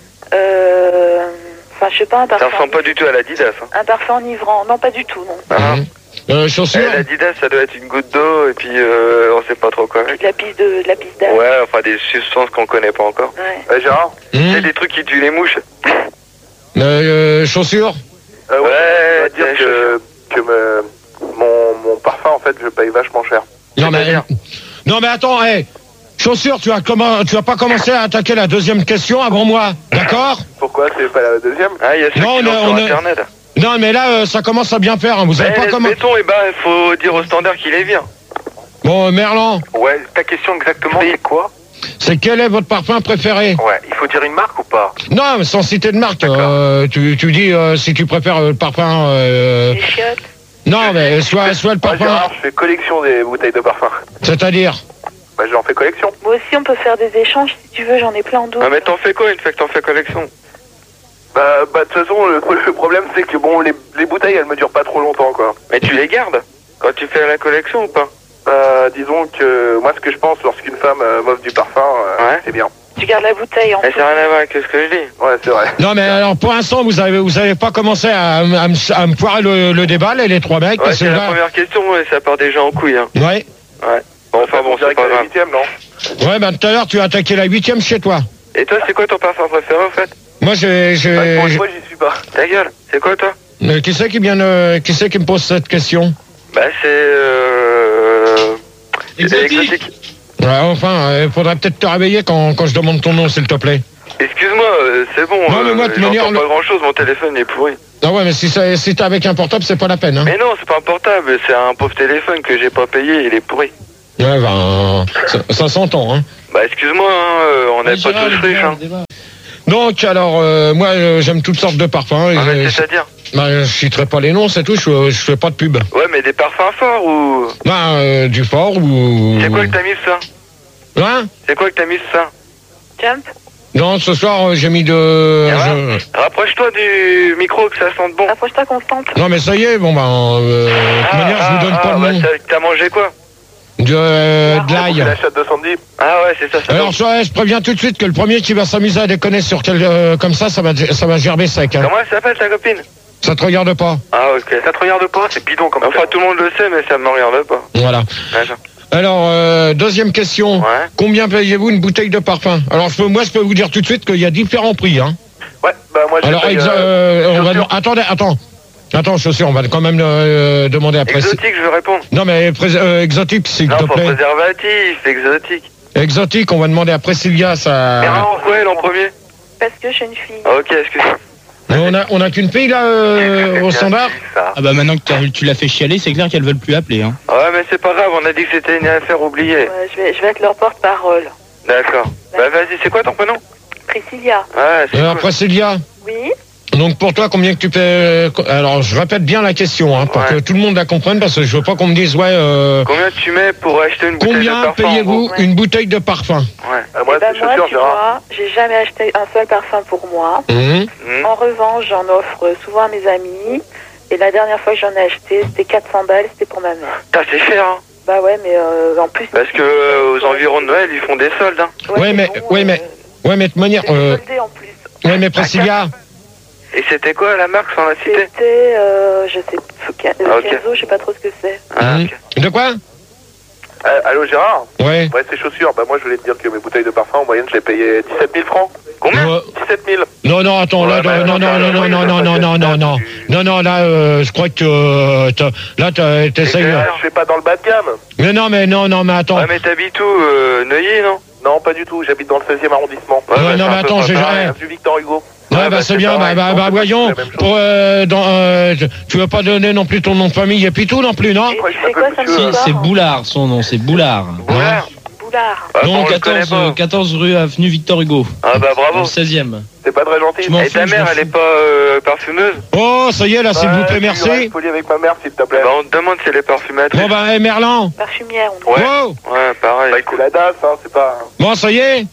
Euh... Enfin, je sais pas, un parfum... Ça ressemble pas du tout à l'Adidas. Hein. Un parfum enivrant. Non, pas du tout, non. Ah. Mmh. Euh, chaussures eh, l'Adidas, ça doit être une goutte d'eau, et puis euh, on sait pas trop quoi. De la pisse de, de la pisse d'âge. Ouais, enfin des substances qu'on connaît pas encore. Ouais. Euh, Gérard, mmh. c'est des trucs qui tuent les mouches. Euh, euh chaussures euh, Ouais, ouais je dire que, que me, mon, mon parfum, en fait, je paye vachement cher. Non, mais... Non, mais attends, hé hey. Chaussures, tu as comment, tu as pas commencé à attaquer la deuxième question avant moi, d'accord? Pourquoi c'est pas la deuxième? Ah, il y a ceux non, qui on, sont on sur Internet. Non, mais là, euh, ça commence à bien faire. Hein. Vous mais avez pas comment. Béton, et ben, il faut dire au standard qu'il est bien. Bon, euh, Merlan. Ouais, ta question exactement, c'est quoi? C'est quel est votre parfum préféré? Ouais, il faut dire une marque ou pas? Non, mais sans citer de marque. Euh, tu, tu dis euh, si tu préfères le parfum. Euh... Les chiottes. Non, mais soit, soit le parfum. Moi, je fais collection des bouteilles de parfum. C'est-à-dire? Bah, j'en fais collection. Moi aussi, on peut faire des échanges si tu veux, j'en ai plein d'autres. Ah, mais t'en fais quoi une fois que t'en fais collection? Bah, bah, de toute façon, le, le problème, c'est que bon, les, les bouteilles, elles me durent pas trop longtemps, quoi. Mais tu les gardes quand tu fais la collection ou pas? Euh, disons que moi, ce que je pense lorsqu'une femme euh, m'offre du parfum, euh, Ouais. c'est bien. Tu gardes la bouteille en Mais ça n'a rien à voir avec ce que je dis. Ouais, c'est vrai. Non, mais alors, pour l'instant, vous avez, vous avez pas commencé à, à, me- à me poirer le, le débat, les, les trois mecs. Ouais, parce c'est que la là- première question et ça part déjà en couille. Hein. Ouais. Ouais. Bon, enfin bon, c'est pas grave. huitième, non? Ouais, bah tout à l'heure, tu as attaqué la huitième chez toi. Et toi, c'est quoi ton parfum préféré en fait? Moi, j'ai... j'ai- Ouais, pour une j'ai- fois, j'y suis pas. Ta gueule, c'est quoi toi? Euh, qui c'est qui vient de- qui c'est qui me pose cette question? Bah c'est euh... Exotique. Ouais, enfin, il faudrait peut-être te réveiller quand, quand je demande ton nom, s'il te plaît. Excuse-moi, euh, c'est bon. Non, mais moi, de euh, toute manière, j'entends le- pas grand chose, mon téléphone il est pourri. Ah ouais, mais si, ça- si t'es avec un portable, c'est pas la peine, hein. Mais non, c'est pas un portable, c'est un pauvre téléphone que j'ai pas payé, il est pourri. Ouais, ben, ça, ça s'entend, hein. Bah excuse-moi, hein, euh, on n'est pas tous riches. Hein. Donc, alors, euh, moi, euh, j'aime toutes sortes de parfums. Ah, mais et- c'est-à-dire Bah, je citerai pas les noms, c'est tout, je, je fais pas de pub. Ouais, mais des parfums forts ou... Bah, euh, du fort ou... C'est quoi que t'as mis ça? Hein? C'est quoi que t'as mis ça? Jump. Non, ce soir, euh, j'ai mis de... Ça va je- Rapproche-toi du micro que ça sente bon. Rapproche-toi constante. Non, mais ça y est, bon, ben, euh, de toute manière, je vous donne pas ah, le bah, nom. t'as- T'as mangé quoi? De, euh, de l'ail. La chatte de Sandy. Ah ouais, c'est ça, ça. Alors, je, je préviens tout de suite que le premier qui va s'amuser à déconner sur quel, euh, comme ça, ça va, ça va gerber sec. Hein. Comment elle s'appelle ta copine? Ça te regarde pas. Ah ok. Ça te regarde pas? C'est bidon comme ça. Enfin, tout le monde le sait, mais ça me regarde pas. Voilà. D'accord. Alors, euh, deuxième question. Ouais. Combien payez-vous une bouteille de parfum? Alors, je peux, moi, je peux vous dire tout de suite qu'il y a différents prix. Hein. Ouais, bah moi j'ai Alors, payé, exa- euh, euh, on va, attendez, attends. Attends, chaussures, on va quand même euh, demander après. Exotique, je veux répondre. Non, mais prés- euh, exotique, s'il Non, te pour plaît. préservatif, exotique. Exotique, on va demander à Priscilla, ça... Mais non, pourquoi elle en premier? Parce que je suis une fille. Ah, ok, excuse-moi. Mais on a, on a qu'une fille, là, euh, au standard? Ah bah maintenant que t'as- tu l'as fait chialer, c'est clair qu'elles veulent plus appeler. Hein. Ouais, mais c'est pas grave, on a dit que c'était une affaire oubliée. Ouais, je, vais, je vais être leur porte-parole. D'accord. Bah vas-y, c'est quoi ton prénom? Priscilla. Ouais, c'est Alors, cool. Priscilla, Oui. donc pour toi, combien que tu payes... Alors, je répète bien la question, hein, pour Ouais. que tout le monde la comprenne, parce que je veux pas qu'on me dise, ouais... Euh, Combien tu mets pour acheter une bouteille de combien parfum? payez-vous Ouais. une bouteille de parfum? Ouais. Ah, moi, Eh ben, c'est moi, chaussures, tu Gérard. vois, j'ai jamais acheté un seul parfum pour moi. Hum. Hmm. En revanche, j'en offre souvent à mes amis. Et la dernière fois que j'en ai acheté, c'était quatre cents balles, c'était pour ma mère. Putain, c'est cher, hein. Bah ouais, mais euh, en plus... Parce que euh, aux environs de Noël, ils font des soldes, hein. Ouais, mais, bon, ouais, mais, ouais, mais de manière... c'est Euh, soldé en plus. ouais, mais Priscilla, Et c'était quoi la marque sans la cité? C'était, euh, je sais, Ca- euh, Ah, ok. Kenzo, je sais pas trop ce que c'est. Ah, hum. ok. de quoi? Euh, allô Gérard? Ouais. Ouais, c'est chaussures. Bah moi je voulais te dire que mes bouteilles de parfum en moyenne je les payais dix-sept mille francs. Combien? Euh, dix-sept mille. Non, non, attends, là, Ouais, bah, non, non, non, non, non, non, non, non, non, non, non, non, là, euh, je crois que, euh, t'as- là, t'as- t'essayes... Je fais pas dans le bas de gamme. Mais non, mais non, non, mais attends. Ouais, mais t'habites où? Euh, Neuilly, non? Non, pas du tout. J'habite dans le seizième arrondissement. Ouais, Ouais, bah, non, c'est mais un peu attends, pas j'ai pareil. jamais... Du Victor Hugo. Ouais, Ouais, bah, bah, c'est c'est bien, bah, pareil. bah, Non, bah, c'est voyons, la même chose. pour, euh, dans, euh, tu- tu veux pas donner non plus ton nom de famille et puis tout non plus, non? Et Quoi, tu je fais quoi m'appelle samedi monsieur, Si, soir c'est hein Boulard, son nom, c'est Boulard. Boulard. Boulard. Ah, non, bon, je le connais quatorze, pas. euh, quatorze rue avenue Victor Hugo. Ah bah Dans bravo. le seizième. C'est pas très gentil. Je m'en Et fous, ta je mère, m'en elle fous. est pas euh, parfumeuse? Oh, ça y est, là, s'il vous plaît, Tu merci. restes poli avec ma mère s'il te plaît. Bah on te demande si elle est parfumatrice. Bon, bah, hey, Merlan. Parfumière, on Ouais. Wow. Ouais, pareil. Bah écoute la D A S, hein, c'est pas... Bon, ça y est.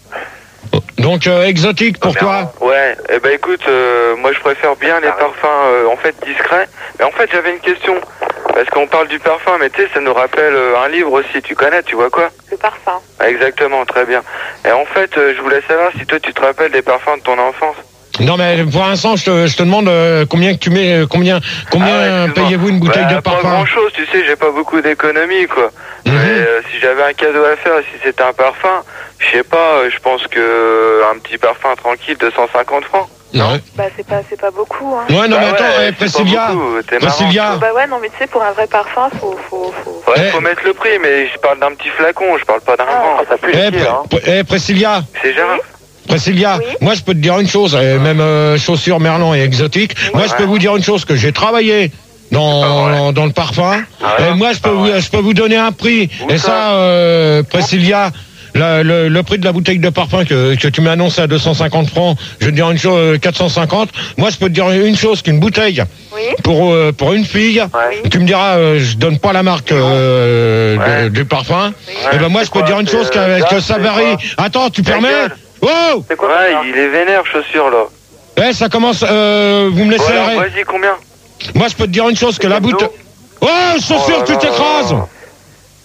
Donc, euh, exotique pour toi. Ouais, eh ben écoute, euh, moi je préfère bien les parfums euh, en fait discrets. Mais en fait j'avais une question, parce qu'on parle du parfum, mais tu sais ça nous rappelle euh, un livre aussi, tu connais, tu vois quoi? Le parfum. Ah, exactement, très bien. Et en fait euh, je voulais savoir si toi tu te rappelles des parfums de ton enfance. Non, mais pour l'instant, je te, je te demande euh, combien que tu mets, euh, combien, combien Ah ouais, excuse-moi. payez-vous une bouteille Bah, de Pas parfum? grand chose, tu sais, j'ai pas beaucoup d'économie quoi. Mhm. Mais euh, si j'avais un cadeau à faire, si c'était un parfum, je sais pas, euh, je pense que euh, un petit parfum tranquille de cent cinquante francs. Non. Bah c'est pas, c'est pas beaucoup, hein. Ouais, non, Bah mais attends, ouais, eh, c'est Priscilla, pas beaucoup, t'es marrant. Priscilla, Bah ouais, non, mais tu sais, pour un vrai parfum, faut... faut, faut... Ouais, Eh. faut mettre le prix, mais je parle d'un petit flacon, je parle pas d'un grand. Ça pue eh, les pieds, hein. Pr- eh, Priscilla, C'est Gérard. Priscilla, Oui. moi je peux te dire une chose, et même euh, chaussures Merlan et exotique, moi je peux vous dire une chose, que j'ai travaillé dans, Ah ouais. dans, dans le parfum, Ah ouais. et moi je peux, Ah vous, ouais. je peux vous donner un prix, Où et ça ça, euh, Priscilla, le, le, le prix de la bouteille de parfum que, que tu m'as annoncé à deux cent cinquante francs, je vais te dire une chose, euh, quatre cent cinquante, moi je peux te dire une chose, qu'une bouteille, Oui. pour, euh, pour une fille, Ouais. tu me diras, euh, je donne pas la marque euh, Ouais. de- du parfum, Ouais, et ben moi c'est je peux quoi, te dire une c'est, chose, euh, qu'avec Gaz, que ça c'est varie. quoi Attends, tu Ta permets? gueule. Oh! C'est quoi Ouais, ça il est vénère, chaussure là. Eh, ça commence, euh, vous me laissez Bon, alors, arrêter. vas-y, combien? Moi, je peux te dire une chose, que la bouteille... Oh, chaussure, Oh là tu là. t'écrases!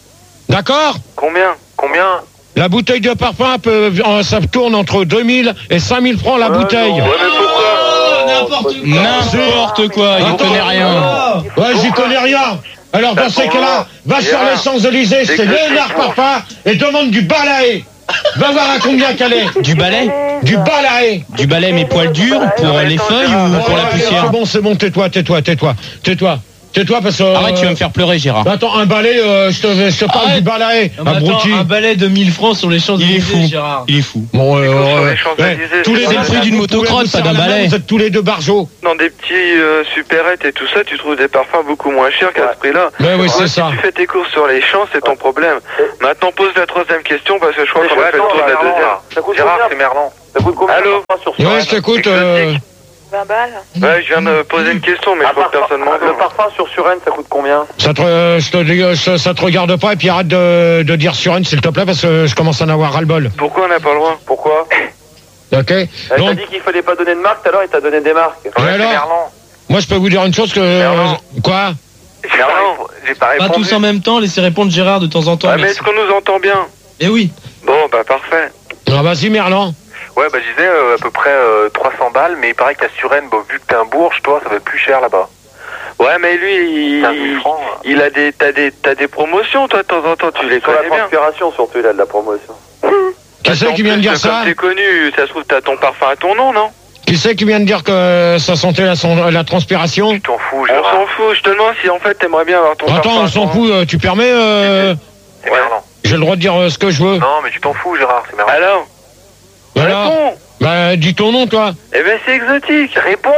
D'accord? Combien? Combien? La bouteille de parfum, peut, ça tourne entre deux mille et cinq mille francs la ouais, bouteille. Non. Ouais, mais pourquoi? N'importe quoi, il connaît rien. Ouais, j'y connais rien. Alors dans ces cas-là, va sur les Champs-Élysées, c'est Léonard Parfum, et demande du balai. Va voir à combien qu'elle est. Du balai? Du balai. Du balai mais poils durs pour les feuilles ou pour la poussière? C'est bon, c'est bon, tais-toi, tais-toi, tais-toi, tais-toi. Tais-toi parce que... Arrête, tu vas me faire pleurer, Gérard. Attends, un balai, euh, je te, je te parle Arrête. du balai. Attends, un balai de mille francs sur les Champs-Élysées, Gérard. Il est fou. Bon, euh, euh, ouais, tous les c'est le prix d'une motocrotte, pas d'un balai. Vous êtes tous les deux barjots. Dans des petits euh, supérettes et tout ça, tu trouves des parfums beaucoup moins chers qu'à ce prix-là. Mais oui, c'est ça. Si tu fais tes courses sur les champs, c'est ton problème. Maintenant, pose la troisième question parce que je crois qu'on a fait le tour de la deuxième. Gérard, c'est Merlan. Ça coûte combien? Allô? Ouais, je t'écoute. euh, vingt balles. Ouais, je viens de poser une question, mais je crois que personne m'entend. Le parfum sur Suresnes, ça coûte combien? Ça te, euh, je te dis, euh, ça, ça te regarde pas et puis arrête de, de dire Suresnes s'il te plaît parce que je commence à en avoir ras-le-bol. Pourquoi on n'a pas le droit? Pourquoi? Ok. Elle t'a Donc, dit qu'il fallait pas donner de marque, tout à l'heure il t'a donné des marques. et alors, moi je peux vous dire une chose que... Merlan. Quoi? Merlan, j'ai pas Pas répondu. tous en même temps, laissez répondre Gérard de temps en temps. Ouais, mais est-ce qu'on nous entend bien? Eh oui. Bon, bah parfait. Ah, vas-y Merlan. Ouais, bah je disais euh, à peu près euh, trois cents balles, mais il paraît qu'à Suresnes, bon, vu que t'es un bourge, toi, ça va être plus cher là-bas. Ouais, mais lui, il, il, il a des, t'as des, t'as des promotions, toi, de temps en temps, tu les Sur la connais bien. transpiration surtout, il a de la promotion. Qui c'est qui vient de dire ça? Comme t'es connu, ça se trouve, t'as ton parfum à ton nom, non? Qui c'est qui vient de dire que ça sentait la, son- la transpiration? Tu t'en fous, Gérard. On s'en fout, je te demande si en fait t'aimerais bien avoir ton parfum. Attends, on à s'en ton fout, euh, tu permets euh, C'est Merlan. J'ai le droit de dire euh, ce que je veux. Non, mais tu t'en fous, Gérard, c'est Merlan. Alors? Alors Réponds. Bah, dis ton nom, toi. Eh ben, c'est exotique, réponds.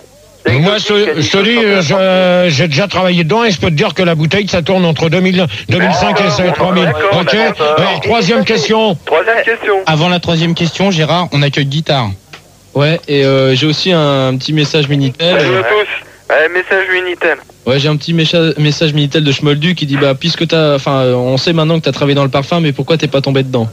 Moi, je, te- je te dis, euh, je- euh, j'ai déjà travaillé dedans et je peux te dire que la bouteille, ça tourne entre deux mille, deux mille cinq et trois mille. d'accord, Ok. d'accord. Alors, troisième question. Troisième question. Avant la troisième question, Gérard, on accueille Guitare. Ouais, et euh, j'ai aussi un petit message Minitel. Salut à tous. Ouais, message Minitel. Ouais, j'ai un petit mécha- message Minitel de Schmoldu qui dit bah puisque t'as, enfin, euh, on sait maintenant que t'as travaillé dans le parfum, mais pourquoi t'es pas tombé dedans?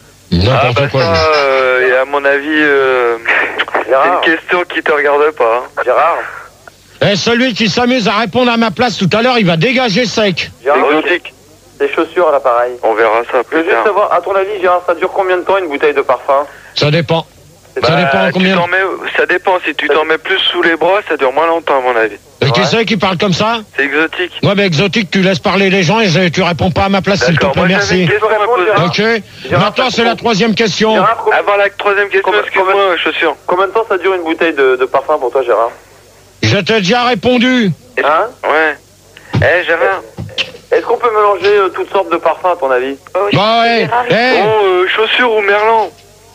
Ah, bah ça, euh, et à mon avis, euh, c'est une question qui te regarde pas. Hein. Gérard. Et celui qui s'amuse à répondre à ma place tout à l'heure, il va dégager sec. Gérard, exotique. Des chaussures à l'appareil. On verra ça Je plus veux juste tard. savoir, à ton avis, Gérard, ça dure combien de temps une bouteille de parfum? Ça dépend. Ça Bah, dépend tu combien. t'en mets- ça dépend, si tu t'en mets plus sous les bras, ça dure moins longtemps à mon avis. Et qui c'est qui parle comme ça? C'est exotique. Ouais, mais exotique, tu laisses parler les gens et je- tu réponds pas à ma place, s'il te D'accord, plaît, moi j'avais merci. une question à me poser. Ok. Maintenant, c'est la troisième question. Avant la troisième question, excuse-moi, chaussure. Combien de temps ça dure une bouteille de, de parfum pour toi, Gérard? Je t'ai déjà répondu. Hein? Ouais. Eh, Gérard. Est-ce qu'on peut mélanger euh, toutes sortes de parfums, à ton avis? Bah ouais. Eh, Oh, euh, chaussure ou Merlan?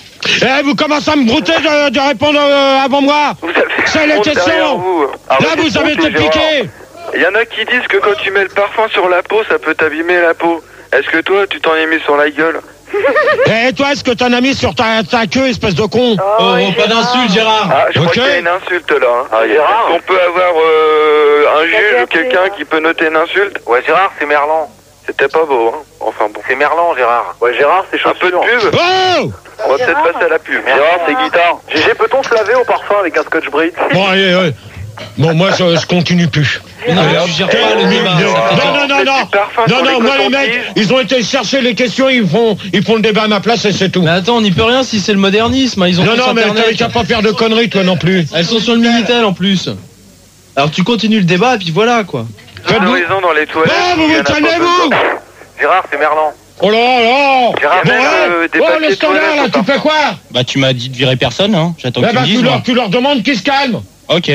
eh, vous commencez à me brouter de, de répondre euh, avant moi. C'est les honte derrière questions. vous. Là, Arrêtez vous de avez honter, été piqué. Il y en a qui disent que quand tu mets le parfum sur la peau, ça peut t'abîmer la peau. Est-ce que toi, tu t'en es mis sur la gueule? Et toi, est-ce que t'en as mis sur ta, ta queue, espèce de con? Oh, pas d'insulte, Gérard. Ah, je Ok. crois qu'il y a une insulte là. Hein. Ah, Gérard. Est-ce qu'on peut avoir euh, un juge ou quelqu'un qui peut noter une insulte? Ouais, Gérard, c'est Merlan. C'était pas beau, hein. Enfin bon. C'est Merlan, Gérard. Ouais, Gérard, c'est Un peu de chaussures. pub. Oh. On va peut-être passer à la pub. Gérard, c'est guitare. Gégé, peut-on se laver au parfum avec un scotch brite? Bon, allez, ouais. Bon, moi, je, je continue plus. Non, mais tu gères pas le débat. Non, non, non, non. Non, non, moi, les mecs, ils ont été chercher les questions, ils font, ils font le débat à ma place et c'est tout. Mais attends, on n'y peut rien si c'est le modernisme. Ils ont Non, tous non, mais Internet. t'as qu'à pas faire de conneries, toi non plus. Elles sont sur le Minitel en plus. Alors tu continues le débat et puis voilà quoi. Faites-vous dans les toilettes. Ah, vous il y en vous a pas calmez-vous. besoin. Gérard, c'est Merlan. Oh là là. Gérard, Bon, même, ouais. euh, des Oh, papiers le standard, toilettes là, au tu parfum. fais quoi? Bah tu m'as dit de virer personne, hein. J'attends Eh que tu ben, me dises. tu, moi. leur, tu leur demandes qu'ils se calment. Ok.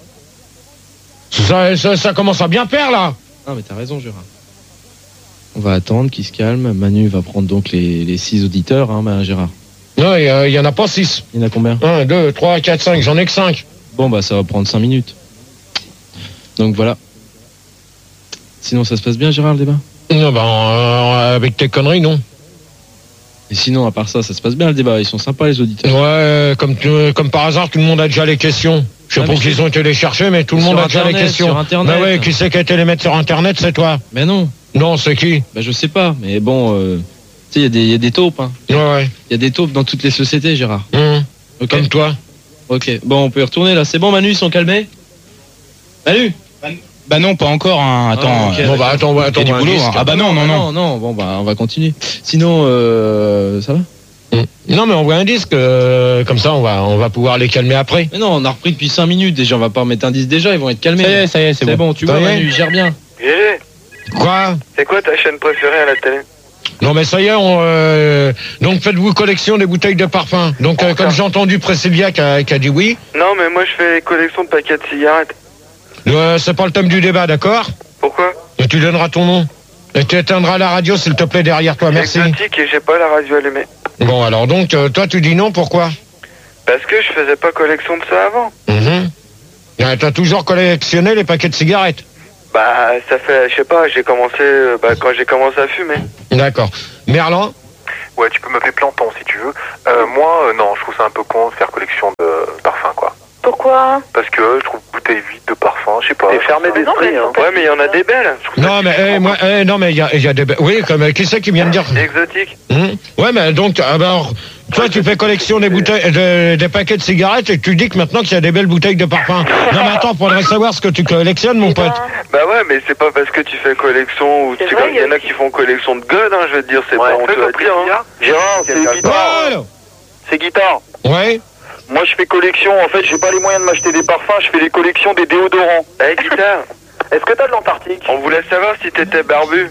Ça, ça, ça commence à bien faire, là. Ah mais t'as raison Gérard. On va attendre qu'il se calme. Manu va prendre donc les, les six auditeurs, hein, bah, Gérard. Non, il y, y en a pas six. Il y en a combien? Un, deux, trois, quatre, cinq, j'en ai que cinq. Bon bah ça va prendre cinq minutes. Donc voilà. Sinon ça se passe bien Gérard le débat? Non, ben, euh, avec tes conneries, non. Et sinon à part ça, ça se passe bien le débat, ils sont sympas les auditeurs. Ouais, comme, tu- comme par hasard, tout le monde a déjà les questions. Je sais Ah, pas mais qu'ils c'est- ont été les chercher, mais tout le Sur monde a déjà les Internet, questions. sur Internet. Bah ouais, qui c'est qui a été les mettre sur Internet, c'est toi. Mais non. Non, c'est qui? Bah je sais pas, mais bon, euh, tu sais, il y a des- il y a des taupes, hein. Ouais, ouais. Il y a des taupes dans toutes les sociétés Gérard. Hum, Ok. Comme toi. Ok, bon on peut y retourner là, c'est bon Manu, ils sont calmés? Manu? Bah non, pas encore. Hein. Attends. Ah, okay, bon bah attends, ouais, attends. Il y a du boulot. Hein. Ah bah non, non, non. Non, non. Bon bah on va continuer. Sinon, euh, ça va? Non mais on voit un disque, euh, comme ça on va on va pouvoir les calmer après. Mais non, on a repris depuis cinq minutes déjà, on va pas remettre un disque déjà, ils vont être calmés. Ça y est, ça y est, c'est bon. bon. Tu Ça vois, y est Manu, il gère bien. Gégé, Quoi? c'est quoi ta chaîne préférée à la télé? Non mais ça y est, on, euh, donc faites-vous collection des bouteilles de parfum. Donc euh, comme j'ai entendu Priscilla qui a, qui a dit oui, Non, mais moi je fais collection de paquets de cigarettes. euh, c'est pas le thème du débat, d'accord? Pourquoi? Et tu donneras ton nom. Et tu éteindras la radio s'il te plaît derrière toi, merci. Exotique et j'ai pas la radio allumée. Bon alors donc euh, toi tu dis non, pourquoi? Parce que je faisais pas collection de ça avant. Mhm. Euh, T'as toujours collectionné les paquets de cigarettes? Bah, ça fait, je sais pas, j'ai commencé, euh, bah, quand j'ai commencé à fumer. D'accord. Merlan? Ouais, tu peux m'appeler Planton si tu veux. Euh, moi, euh, non, je trouve ça un peu con de faire collection de parfums, quoi. Pourquoi? Parce que euh, je trouve bouteille vide de parfum, je sais pas. T'es fermé d'esprit, hein. Ouais, mais il y en a des belles. Je trouve ça Non mais eh, moi eh, non mais il y a, il y a des oui comme euh, qui c'est qui vient de dire? exotique. Hum Ouais mais donc alors toi tu fais collection des bouteilles de- des paquets de cigarettes et tu dis que maintenant qu'il y a des belles bouteilles de parfum. Non mais attends, faudrait savoir ce que tu collectionnes mon pote. Bah ouais, mais c'est pas parce que tu fais collection ou tu sais, il y en a qui font collection de god, hein, je veux te dire, c'est Ouais, pas honteux à dire, hein. Gérard, c'est guitare. C'est guitare. Ouais. Moi, je fais collection. En fait, j'ai pas les moyens de m'acheter des parfums. Je fais les collections des déodorants. Eh, guitare. Est-ce que t'as de l'Antarctique? On voulait savoir si t'étais barbu.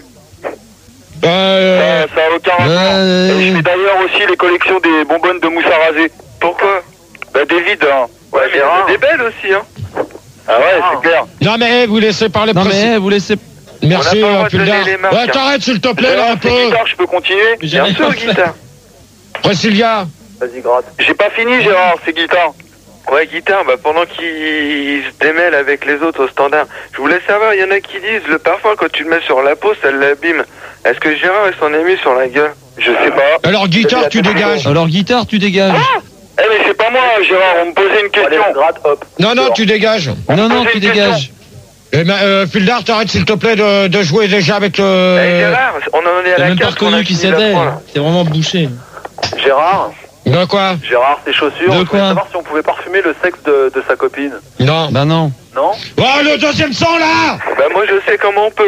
Euh... Ça, ça a aucun rapport. Et je fais d'ailleurs aussi les collections des bonbonnes de mousse à raser. Pourquoi? Bah, des vides, hein. Ouais, mais il y en a des belles aussi, hein. Ah ouais, c'est clair. Non mais eh, vous laissez parler. Non Priscilla. mais eh, vous laissez. Merci On n'a pas le droit euh, de donner Puldar. les marques, Ouais, hein. t'arrêtes s'il te plaît là, Gérard, un peu. c'est guitare, je peux continuer? Bien sûr, guitare. Priscilla. Vas-y, gratte. J'ai pas fini, Gérard, c'est guitare. Ouais, guitare, bah pendant qu'il se démêle avec les autres au standard, je voulais savoir, il y en a qui disent le parfum quand tu le mets sur la peau, ça l'abîme. Est-ce que Gérard il s'en est mis sur la gueule? Je sais pas. Alors guitare, tu dégages. Alors guitare, tu dégages. Eh, mais c'est pas moi, Gérard, on me posait une question. Allez, gratte, hop. Non non, tu dégages. Non non, posez tu une question. dégages. Eh ben euh, Puldar, t'arrêtes s'il te plaît de, de jouer déjà avec le. Eh, Gérard, on en est à T'as la même pas carte qu'on a reconnu qui fini la c'était. fois, là. C'est vraiment bouché. Gérard, De quoi? Gérard, tes chaussures, De on voulait quoi savoir si on pouvait parfumer le sexe de, de sa copine. Non. Bah non. Non? Oh le deuxième son là. Bah moi je sais comment on peut.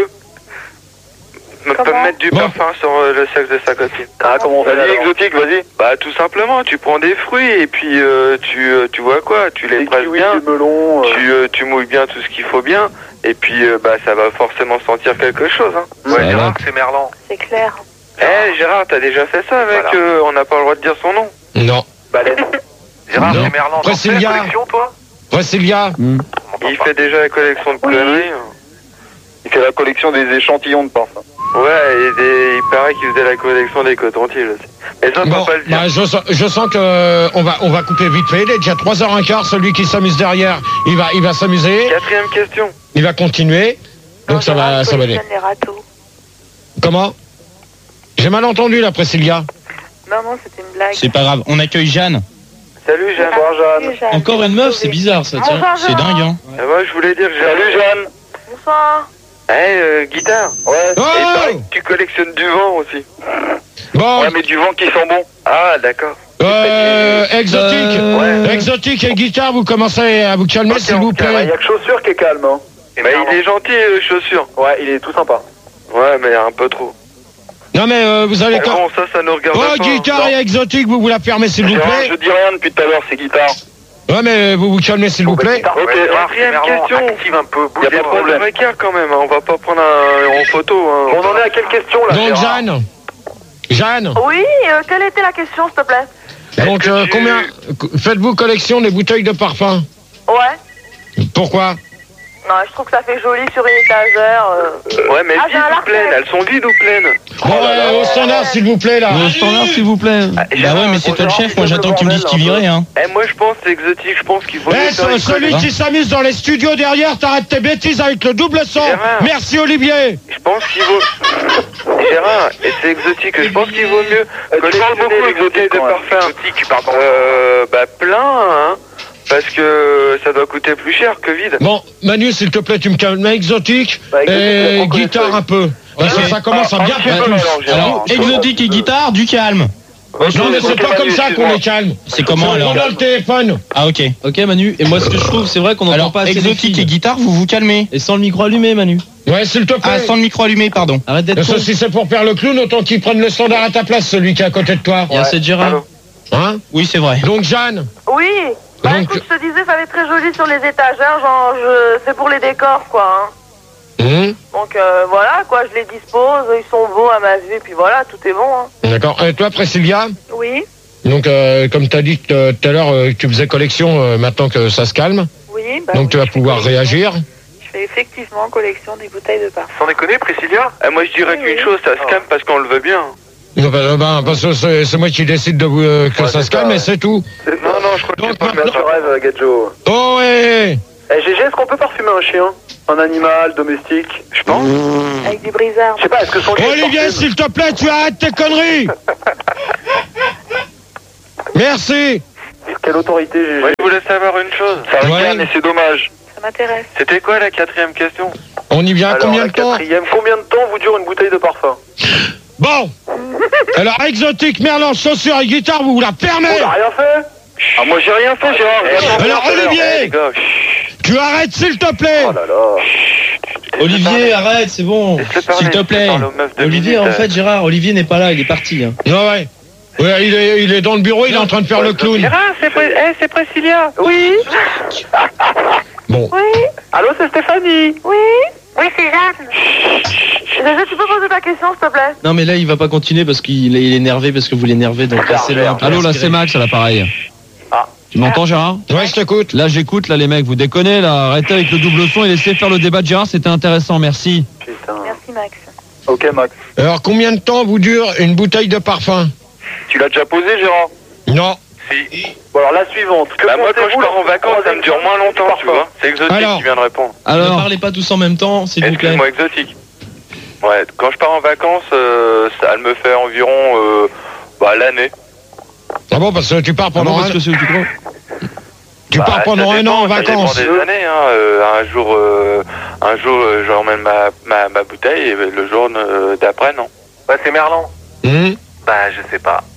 On peut Comment mettre du Bon. parfum sur euh, le sexe de sa copine. Ah, comment on fait? Vas-y, alors exotique, vas-y. Bah tout simplement, tu prends des fruits et puis euh, tu euh, tu vois quoi, tu les Des presses kiwis, bien, du melon. euh. tu euh, tu mouilles bien tout ce qu'il faut bien et puis euh, bah ça va forcément sentir quelque chose. Hein. Ouais, Ça Gérard, va. c'est Merlan. C'est clair. Eh Gérard, t'as déjà fait ça avec Voilà. euh, on n'a pas le droit de dire son nom. Non. Baleine. Gérard, Non. c'est Merlan. T'en fais la Priscilla. collection, toi? Priscilla. Hmm. On m'entend Il pas. fait déjà la collection de Oui. conneries. Il fait la collection des échantillons de parfum. Ouais, et des- il paraît qu'il faisait la collection des cotons-tiges aussi. Mais ça, on Bon, peut pas le dire. bah, je, sens, je sens que euh, on va on va couper vite fait. Il est déjà trois heures quinze. Celui qui s'amuse derrière, il va il va s'amuser. Quatrième question. Il va continuer. Donc ça va ça va aller. Les râteaux. Comment? J'ai mal entendu là, Priscilla. Non, non, c'était une blague. C'est pas grave. On accueille Jeanne. Salut Jeanne. Bonsoir, Jeanne. Salut, Jeanne. Encore une meuf, c'est bizarre ça, tiens. Bonsoir, C'est Jeanne. dingue, hein. Et moi je voulais dire, Salut, Jeanne. Bonsoir. Eh, euh, guitare. Ouais. Oh Et pareil que tu collectionnes du vent aussi. Bon, Ouais, mais du vent qui sent bon. Ah, d'accord. euh, exotique, Euh, ouais. exotique et guitare, vous commencez à vous calmer Ok, s'il on vous se calme. Il plaît. y a que chaussures qui est calme, hein. Bah, il est gentil, euh, chaussures. Ouais, il est tout sympa. Ouais, mais un peu trop. Non mais euh, vous allez. Mais bon, ça, ça nous regarde Oh, pas. guitare hein. et exotique, vous vous la fermez s'il vous Gérard, plaît. je dis rien depuis tout à l'heure, c'est guitare. Ouais mais vous vous calmez s'il vous plaît. Ok. Ouais, Gérard, c'est Quatrième Merlan. question. Active un peu, Y a bouge pas de pas. problème. On écart quand même, hein. On va pas prendre un, en photo. Hein. On en est à quelle question là, Donc Gérard? Jeanne, Jeanne. Oui, euh, quelle était la question, s'il te plaît? Donc que euh, tu- combien faites-vous collection des bouteilles de parfum? Ouais. Pourquoi? Non, je trouve que ça fait joli sur une étagère. euh. Ouais, mais Ah, j'ai vides un ou larcin. pleines? Elles sont vides ou pleines? Bon, euh, au standard s'il vous plaît là. Au standard, s'il vous plaît. Ah, Bah ouais, mais c'est toi le chef. Moi, j'attends que tu me dises qui virait, hein. Eh, moi, je pense que c'est exotique. Je pense qu'il faut. Eh, mieux faire ce- une celui collection. qui s'amuse dans les studios derrière, t'arrêtes tes bêtises avec le double son. Gérard. Merci Olivier. Je pense qu'il vaut. Gérard, et c'est exotique. Je pense qu'il vaut mieux tu parles collectionner beaucoup les bouteilles exotique, de quand même. parfum. Exotique, pardon. Euh, bah plein, hein. Parce que ça doit coûter plus cher que vide. Bon, Manu, s'il te plaît, tu me calmes exotique Bah, exotique, et on connaît guitare ça. un peu. Parce que Ouais. ça commence à bien Ah, faire un petit peu, tous. alors, Gérard. Alors, exotique et guitare, du calme. Non, mais c'est pas comme ça qu'on est calme. C'est comment alors? On prend le téléphone. Ah, ok. Ok, Manu. Et moi, ce que je trouve, c'est vrai qu'on entend pas assez les Exotique filles. et guitare, vous vous calmez. Et sans le micro allumé, Manu. Ouais, s'il te plaît. Ah, sans le micro allumé, pardon. Arrête d'être Ça, con. si c'est pour faire le clown, autant qu'il prenne le standard à ta place, celui qui est à côté de toi. Il y a cette Gérard. Hein? Oui, c'est vrai. Donc, Jeanne. Oui. Bah Donc- écoute, je te disais, ça va être très joli sur les étagères, genre, je... c'est pour les décors, quoi. Hein. Hum, Donc euh, voilà, quoi, je les dispose, ils sont beaux à ma vue, puis voilà, tout est bon. Hein. D'accord. Et toi, Priscilla? Oui, Donc, euh, comme tu as dit euh, tout à l'heure, euh, tu faisais collection euh, maintenant que ça se calme. oui, bah Donc, oui, tu vas je fais pouvoir collection. réagir. Je fais effectivement collection des bouteilles de parfum. Sans déconner, Priscilla eh, moi, je dirais qu'une chose, ça se calme parce qu'on le veut bien. Non, bah, bah, parce que c'est c'est moi qui décide de, euh, que Ouais, ça c'est se calme, ça, et ouais. c'est tout. Non, non, je crois que Donc, c'est pas maintenant- tu rêves, Gadjo. Oh, ouais. Eh, G G, est-ce qu'on peut parfumer un chien? Un animal domestique? Je pense. Avec du brisard. Je sais pas, est-ce que son chien Olivier, parfume s'il te plaît, tu arrêtes tes conneries. Merci. Quelle autorité, G G? Ouais, je voulais savoir une chose. Ça Ouais. regarde, et c'est dommage. Ça m'intéresse. C'était quoi la quatrième question? On y vient à Alors, combien la de temps? quatrième, combien de temps vous dure une bouteille de parfum? Bon. Alors, exotique, merlan, chaussures et guitare, vous vous la fermez. On n'a rien fait? Ah, moi j'ai rien fait, Gérard. j'ai rien fait Alors, tout à l'heure. Eh, Olivier, les gars, chut, tu arrêtes, s'il te plaît. Oh là là. Olivier, arrête, c'est bon. Laisse-le parler, S'il te laisse-le plaît. parler aux meufs de Olivier, en minutes. fait, Gérard, Olivier n'est pas là, il est parti. Hein. Non, ouais. Ouais, il est, il est dans le bureau, il est en train de faire le clown. Gérard, c'est Pri- eh, c'est Priscilla. Oui. Bon. Oui. Allô, c'est Stéphanie. Oui. Oui, c'est Jeanne. Déjà, tu peux poser ta question, s'il te plaît? Non, mais là, il va pas continuer parce qu'il est, il est énervé, parce que vous l'énervez, donc laissez-le un peu. Allô, là respirer. c'est Max à l'appareil. Ah. Tu m'entends Gérard? Ouais, je t'écoute. Là j'écoute, là les mecs, vous déconnez, là, arrêtez avec le double son et laissez faire le débat de Gérard, c'était intéressant, merci. Putain. Merci, Max. Ok, Max. Alors, combien de temps vous dure une bouteille de parfum? Tu l'as déjà posé, Gérard? Non. Si. Bon, alors la suivante. Que Bah, moi, quand je pensez-vous pars en lorsque vacances, vous ça me dure croisez moins une femme longtemps, qui tu vois. C'est exotique Alors. qui vient de répondre. Ne Alors, parlez pas tous en même temps, s'il vous plaît. Excuse-moi, exotique. Ouais, quand je pars en vacances, euh, ça elle me fait environ euh, bah, l'année. Ah bon, parce que tu pars ah pendant bon, un, parce que c'est où tu crois? tu Bah, pars ça pendant un dépend, an en ça dépend vacances. des années, hein. Euh, un jour, euh, un jour, euh, j'emmène ma, ma, ma bouteille et le jour euh, d'après, non. Ouais, c'est Merlan. Hum, Bah, je sais pas.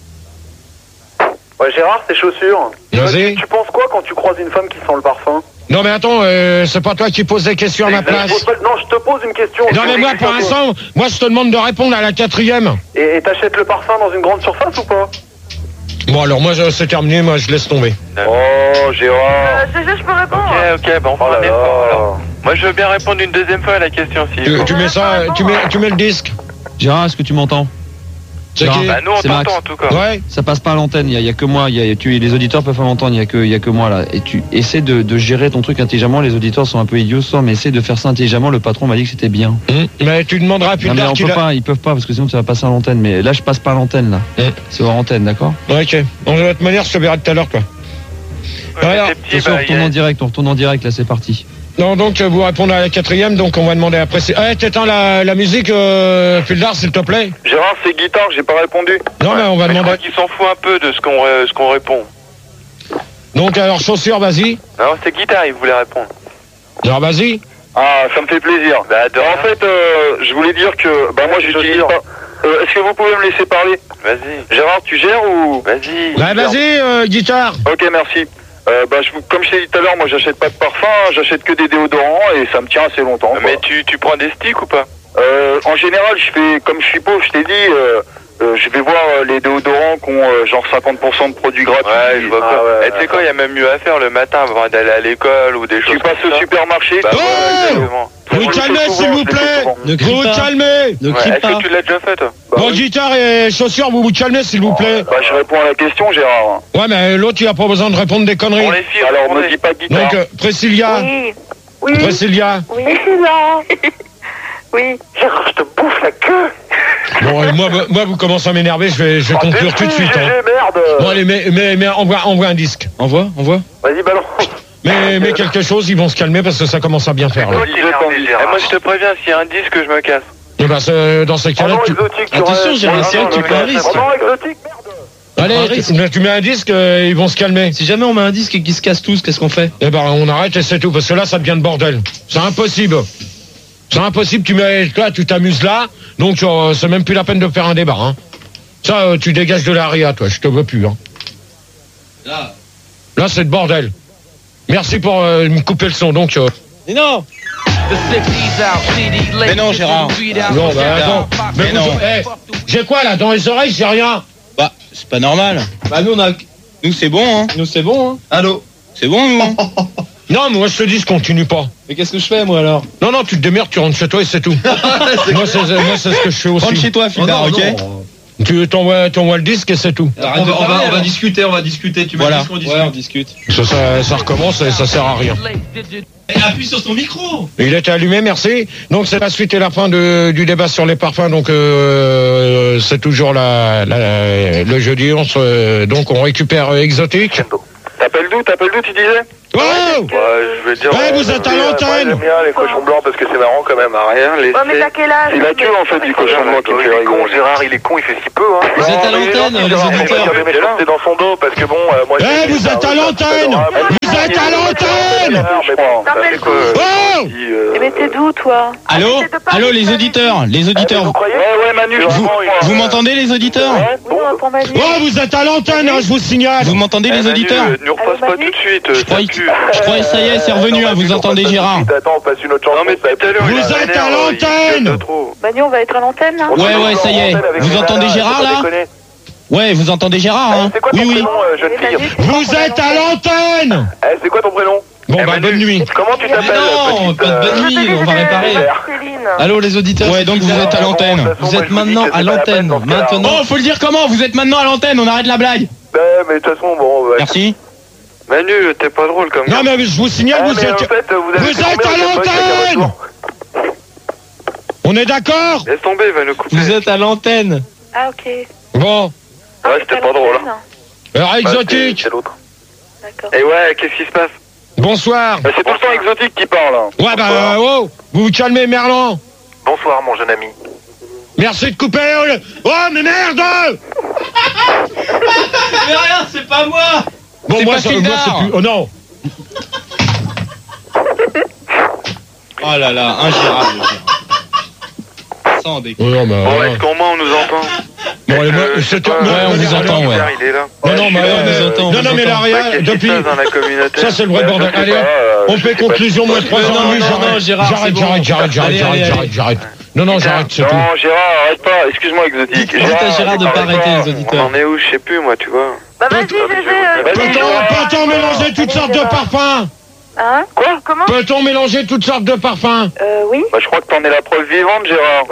Ouais, Gérard, c'est chaussures. Vas-y. Tu penses quoi quand tu croises une femme qui sent le parfum? Non, mais attends, euh, c'est pas toi qui poses des questions à ma Je place. pose pas- Non, je te pose une question. Non, mais moi, pour l'instant, moi, je te demande de répondre à la quatrième. Et et t'achètes le parfum dans une grande surface ou pas? Bon, alors, moi, je- c'est terminé, moi, je laisse tomber. Oh, Gérard. Euh, G G, je peux répondre? Ok, ok, bon, on Oh fait là un effort, là. alors. Moi, je veux bien répondre une deuxième fois à la question, si. Tu, tu mets ça, tu mets, tu mets le disque. Gérard, est-ce que tu m'entends? C'est Gérard, qui? Bah, nous, on c'est t'entend, Max. en tout cas. Ouais. Ça passe pas à l'antenne, il y, a- il y a que moi, il y a, tu, les auditeurs peuvent pas m'entendre, il y a que, il y a que moi là. Et tu essaies de, de gérer ton truc intelligemment, les auditeurs sont un peu idiots ce soir, mais essaie de faire ça intelligemment, le patron m'a dit que c'était bien. Hum, Mais tu demanderas plus Non mais tard on qu'il peut a- pas, ils peuvent pas, parce que sinon ça va passer à l'antenne, mais là je passe pas à l'antenne là. Hum. C'est hors antenne, d'accord? Ok. Bon, de toute manière, je te verrai tout à l'heure, quoi. Alors, C'est petit, Attention, on bah, retourne y a- en direct, on retourne en direct, là c'est parti. non, donc, euh, vous répondez à la quatrième, donc on va demander après. Eh, t'éteins la, la musique, euh, Puldar, s'il te plaît. Gérard, c'est guitare, j'ai pas répondu. Non, mais on va Mais je demander. crois qu'il s'en fout un peu de ce qu'on euh, ce qu'on répond. Donc, alors, chaussures, vas-y. Non, c'est guitare, il voulait répondre. Alors, vas-y. Ah, ça me fait plaisir. Bah, de En rien. fait, euh, je voulais dire que, bah moi, Ouais, je je te dis tire. pas. Euh, Est-ce que vous pouvez me laisser parler? Vas-y, Gérard, tu gères ou? vas-y. Bah, vas-y, euh, guitare. Ok, merci. Euh, bah, je, vous- comme je t'ai dit tout à l'heure, moi, j'achète pas de parfum, j'achète que des déodorants et ça me tient assez longtemps. Mais quoi. tu, tu prends des sticks ou pas? Euh, en général, je fais, comme je suis pauvre, je t'ai dit, euh, euh, je vais voir euh, les déodorants qui ont euh, genre cinquante pour cent de produits gratuits. Ouais, je vois Ah, pas. ouais, Eh, tu sais quoi, il y a même mieux à faire le matin avant d'aller à l'école ou des choses Tu passes comme au ça. supermarché. Bah, Oh ouais, exactement. Vous vous je le fais calmez, souvent, s'il vous je le fais plaît. souvent. Ne Vous crie vous pas. calmez. Ne Ouais, crie est-ce pas. que tu l'as déjà fait, toi? Bah, Bon, oui. guitare et chaussures, vous vous calmez, s'il vous plaît. Bah, je réponds à la question, Gérard. Ouais, mais l'autre, il a pas besoin de répondre des conneries. Pour les filles, Alors, répondez. me dis pas guitare. Donc, euh, Priscilla. Oui. Oui. Priscilla. Oui. là. Oui. Gérard, je te bouffe la queue. Bon, euh, moi, moi, vous commencez à m'énerver, je vais, je vais Oh, conclure tout de détruis, suite. G G, Hein. merde. Bon, allez, mais, mais, mais envoie, envoie un disque. Envoie, envoie. Vas-y, balance. Mais, mais quelque chose, ils vont se calmer parce que ça commence à bien faire. Là. Toi, t'es énervé, Gérard. Eh, moi, je te préviens, s'il y a un disque, je me casse. Et bah, c'est- dans ces Oh cas-là, non, tu... exotique, tu Attention, restes. Gérard, Oh c'est non, vrai que tu non, prends un mais- risque. Oh non, exotique, merde. Allez, un tu, risque. mais tu mets un disque, euh, ils vont se calmer. Si jamais on met un disque et qu'ils se cassent tous, qu'est-ce qu'on fait? Eh ben, on arrête et c'est tout, parce que là, ça devient le bordel. C'est impossible. C'est impossible, tu mets, toi, tu t'amuses là, donc euh, c'est même plus la peine de faire un débat. Hein. Ça, euh, tu dégages de l'aria, toi, je te veux plus. Hein. Là. Là, c'est le bordel. Merci pour euh, me couper le son, donc... Euh... Mais non. Mais non, Gérard. Non, bah attends. Mais, Mais vous, non. eh, j'ai quoi, là, dans les oreilles, j'ai rien. Bah, c'est pas normal. Bah, nous, on a... Nous, c'est bon, hein. Nous, c'est bon, hein. Allô. C'est bon, nous, hein. Non, mais moi, je te dis, je continue pas. Mais qu'est-ce que je fais, moi, alors? Non, non, tu te démerdes, tu rentres chez toi et c'est tout. moi, c'est, moi, c'est ce que je fais aussi. Rentre chez toi, Fildar, oh, non, ok non. Tu t'envoies, t'envoies le disque et c'est tout. Arrête on, de va, on, va, parler, on va alors. discuter, on va discuter. Tu Voilà. m'as dit qu'on discute. Ouais, on discute. Ça, ça, ça recommence et ça sert à rien. Et appuie sur son micro. Il était allumé, merci. Donc c'est la suite et la fin de, du débat sur les parfums. Donc euh, c'est toujours la, la, le jeudi. On se, donc on récupère euh, Exotique. T'appelles d'où T'appelles d'où, tu disais? Oh Ouais, je vais dire. Ouais, vous êtes à l'antenne. J'aime bien les cochons blancs parce que c'est marrant quand même. À rien laisser. Ouais, mais t'as quel âge? C'est la queue en fait du cochon blanc qui me fait rigoler. Gérard, il est con, il fait si peu, hein. Vous êtes à l'antenne, les auditeurs. C'est dans son dos parce que bon, euh, moi. Eh, vous êtes à l'antenne. Vous êtes à l'antenne. Oh Eh mais t'es d'où, toi? Allô? Allô, les auditeurs. Les auditeurs. Ouais, ouais, Manu. Vous, vous m'entendez, les auditeurs? Oui, on entend Manu. Oh, vous êtes à l'antenne, hein, je vous signale. Vous m'entendez, les auditeurs? Ne repasse pas tout de suite. Je croyais que, je croyais que ça y est, c'est revenu, hein, vous entendez Gérard? Attends, on passe une autre chanson. Non, mais tout à l'heure, Vous êtes à l'antenne. Manu, on va être à l'antenne, là? Ouais, ouais, ça y est. Vous entendez Gérard, là? Ouais, vous entendez Gérard, hein? C'est quoi ton Oui, oui. prénom, euh, jeune fille? Vous êtes à l'antenne. Eh, c'est quoi ton prénom? Bon, bah, bonne nuit. Comment tu t'appelles? Non, pas de bonne nuit, on va réparer. Allô, les auditeurs? Ouais, donc vous êtes à l'antenne. Vous êtes maintenant à l'antenne. Maintenant. Oh, faut le dire comment? Vous êtes maintenant à l'antenne, on arrête la blague. Ouais, mais de toute façon, bon. ouais. Merci. Manu, t'es pas drôle comme Non, mais je vous signale, Ah, vous mais êtes... en fait, vous avez Vous fait êtes combien à de fois que quelqu'un va l'antenne. On est d'accord? Laisse tomber, il va nous couper. Vous êtes à l'antenne. Ah, ok. Bon. Ouais, c'était pas drôle. hein. Alors, Exotique. C'est l'autre. D'accord. Et ouais, qu'est-ce qui se passe? Bonsoir. Bah, c'est tout le temps Exotique qui parle. hein. Ouais, bah, euh, oh, vous vous calmez, Merlan. Bonsoir, mon jeune ami. Merci de couper le... Oh, mais merde. Mais rien, c'est pas moi. Bon, C'est moi, pas ça, moi, Fildar. c'est plus... Oh, non. Oh là là, un Gérard. le Gérard. Sans déconner. Oh, non, mais... Bon, euh, est-ce qu'au moins on nous entend? Bon, allez, moi, Euh, c'est... quoi, moi, Ouais, on moi, vous allez, entend, ouais. Il est là. Non, non, mais... on euh, vous entend, on Non, vous non, mais entend. l'aria, Ouais, qu'est-ce qui se depuis... passe dans la communauté? Ça, c'est le vrai Ouais, je bordel. sais Allez, pas, euh, on je fait sais pas conclusion, si- moins trois Non, ans. non, oui, non, j'arrête. non, Gérard, J'arrête, c'est bon. j'arrête, j'arrête, j'arrête, Allez, j'arrête, allez, j'arrête, allez. j'arrête. Non, non, j'arrête, c'est tout. Non, Gérard, arrête pas. Excuse-moi, Exotique. Dites à Gérard de pas arrêter, les On auditeurs. en est où? Je sais plus, moi, tu vois. Bah, vas-y, Gégé. euh, Vas-y, Gégé. Peut-on peut-on mélanger toutes sortes de parfums? Hein? Quoi? Comment? Peut-on mélanger toutes sortes de parfums? Euh, oui. Bah, je crois que t'en es la preuve vivante, Gérard.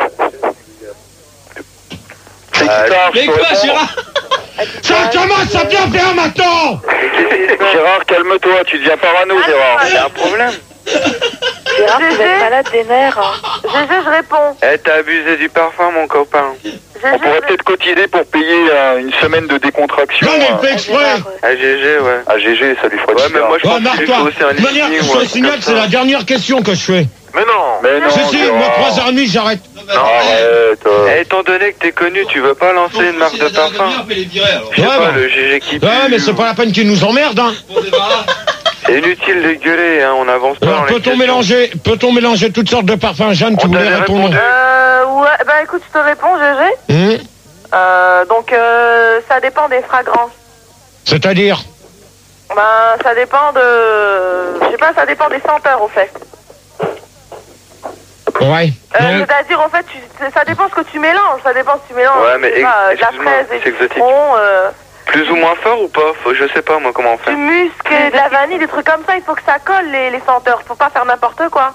C'est qui tard, Mais je peux quoi, répondre. Gérard? Ça commence à bien faire maintenant! Gérard, calme-toi, tu deviens parano, Gérard. Il y a un problème. Gérard, tu vas être malade des nerfs. Gégé, je réponds. Eh, t'as abusé du parfum, mon copain. On pourrait peut-être cotiser pour payer euh, une semaine de décontraction. Non, mais il euh, fait exprès! Ah, G G, ouais. à G G, ça lui ferait Ouais, du mais bien. moi, je Oh, pense qu'il lui marre-toi! faut aussi un De manière, listing je ou un te truc signale comme que c'est ça. la dernière question que je fais. Mais non. Mais non, Si, si, Gérard. moi, trois heures trente, j'arrête. Arrête. euh. Eh, étant donné que t'es connu, tu veux pas lancer une marque de parfum? Je sais Ouais, pas, bah. le G G qui pue. Ouais, mais c'est pas la peine qu'ils nous emmerdent, hein. C'est inutile de gueuler, hein, on avance pas dans Alors, les peut-on questions. mélanger, peut-on mélanger toutes sortes de parfums? Jeanne, tu On voulais t'avait répondre? répondu. Euh, ouais, bah écoute, je te réponds, Gégé. Hum, Euh, donc, euh, ça dépend des fragrances. C'est-à-dire? Ben, ça dépend de... Je sais pas, ça dépend des senteurs, au fait. Ouais. Euh, Donc, C'est-à-dire, en fait, tu, ça dépend ce que tu mélanges. Ça dépend si tu mélanges Ouais, mais je sais pas, euh, de la excuse-moi, fraise et c'est du exotique. citron, euh, Plus ou moins fort ou pas? Faut, je sais pas, moi, comment on fait. du musc, et de la vanille, des trucs comme ça. Il faut que ça colle, les, les senteurs. Faut pas faire n'importe quoi.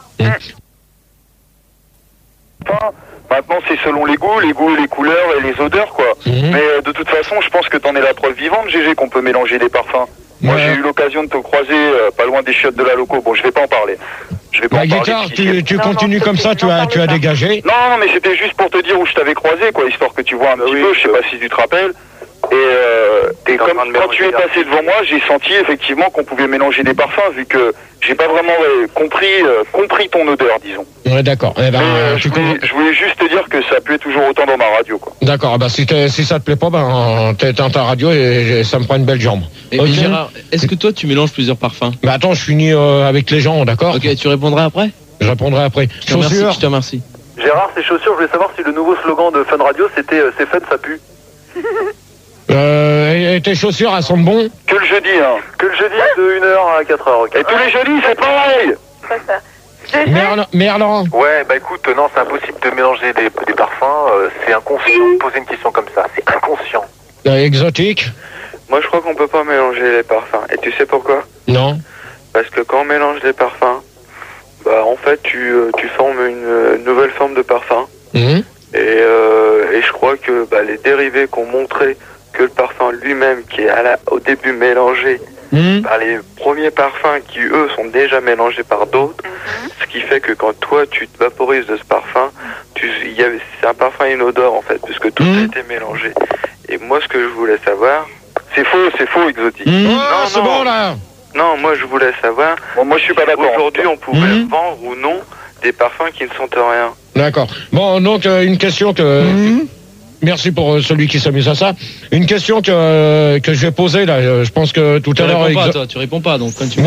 Maintenant, c'est selon les goûts, les goûts, les couleurs et les odeurs, quoi. Mhm. Mais euh, de toute façon, je pense que t'en es la preuve vivante, G G, qu'on peut mélanger les parfums. Moi, Ouais. j'ai eu l'occasion de te croiser euh, pas loin des chiottes de la loco. Bon, je vais pas en parler. Je vais pas La en parler. guitare, si- tu, tu Non, continues non, comme ça, tu as, tu as dégagé. Non, non, mais c'était juste pour te dire où je t'avais croisé, quoi, histoire que tu vois un petit peu, je sais pas si tu te rappelles. Et, euh, et comme quand tu es passé devant moi, j'ai senti effectivement qu'on pouvait mélanger des parfums, vu que j'ai pas vraiment euh, compris, euh, compris ton odeur, disons. Ouais, d'accord. Eh ben, Mais, euh, tu je, voulais, je voulais juste te dire que ça puait toujours autant dans ma radio, quoi. D'accord, bah si, t'es- si ça te plaît pas, ben t'éteins ta radio et, et ça me prend une belle jambe. Et, Ok. et Gérard, est-ce que toi tu mélanges plusieurs parfums? Bah attends, je finis euh, avec les gens, d'accord? Ok, tu répondras après? Je répondrai après. Je te remercie, Chaussures. je te remercie. Gérard, c'est chaussures, je voulais savoir si le nouveau slogan de Fun Radio c'était euh, c'est fun, ça pue. Euh, et tes chaussures, elles sont bon? Que le jeudi, hein. Que le jeudi de une heure à quatre heures, ok. Et tous les jeudis, c'est pareil. Merlan, Merlan. Ouais, bah écoute, non, c'est impossible de mélanger des, des parfums, euh, c'est inconscient de poser une question comme ça, c'est inconscient. Euh, exotique? Moi, je crois qu'on peut pas mélanger les parfums. Et tu sais pourquoi? Non. Parce que quand on mélange les parfums, bah en fait, tu, euh, tu formes une euh, nouvelle forme de parfum. Mmh. Et, euh, et je crois que bah, les dérivés qui ont montré que le parfum lui-même, qui est à la, au début mélangé mmh. par les premiers parfums qui, eux, sont déjà mélangés par d'autres, mmh. ce qui fait que quand toi, tu te vaporises de ce parfum, tu, y a, c'est un parfum inodore, en fait, puisque tout mmh. a été mélangé. Et moi, ce que je voulais savoir... C'est faux, c'est faux, Exotique. Mmh. Non, oh, c'est bon, là. Non, moi, je voulais savoir... Bon, moi, je suis pas d'accord. Aujourd'hui, on pouvait mmh. vendre ou non des parfums qui ne sentent rien. D'accord. Bon, donc, euh, une question que... Mmh. Merci pour euh, celui qui s'amuse à ça. Une question que, euh, que je vais poser, là. Je pense que tout tu à l'heure... Réponds pas, Exo... toi, tu réponds pas, donc quand tu...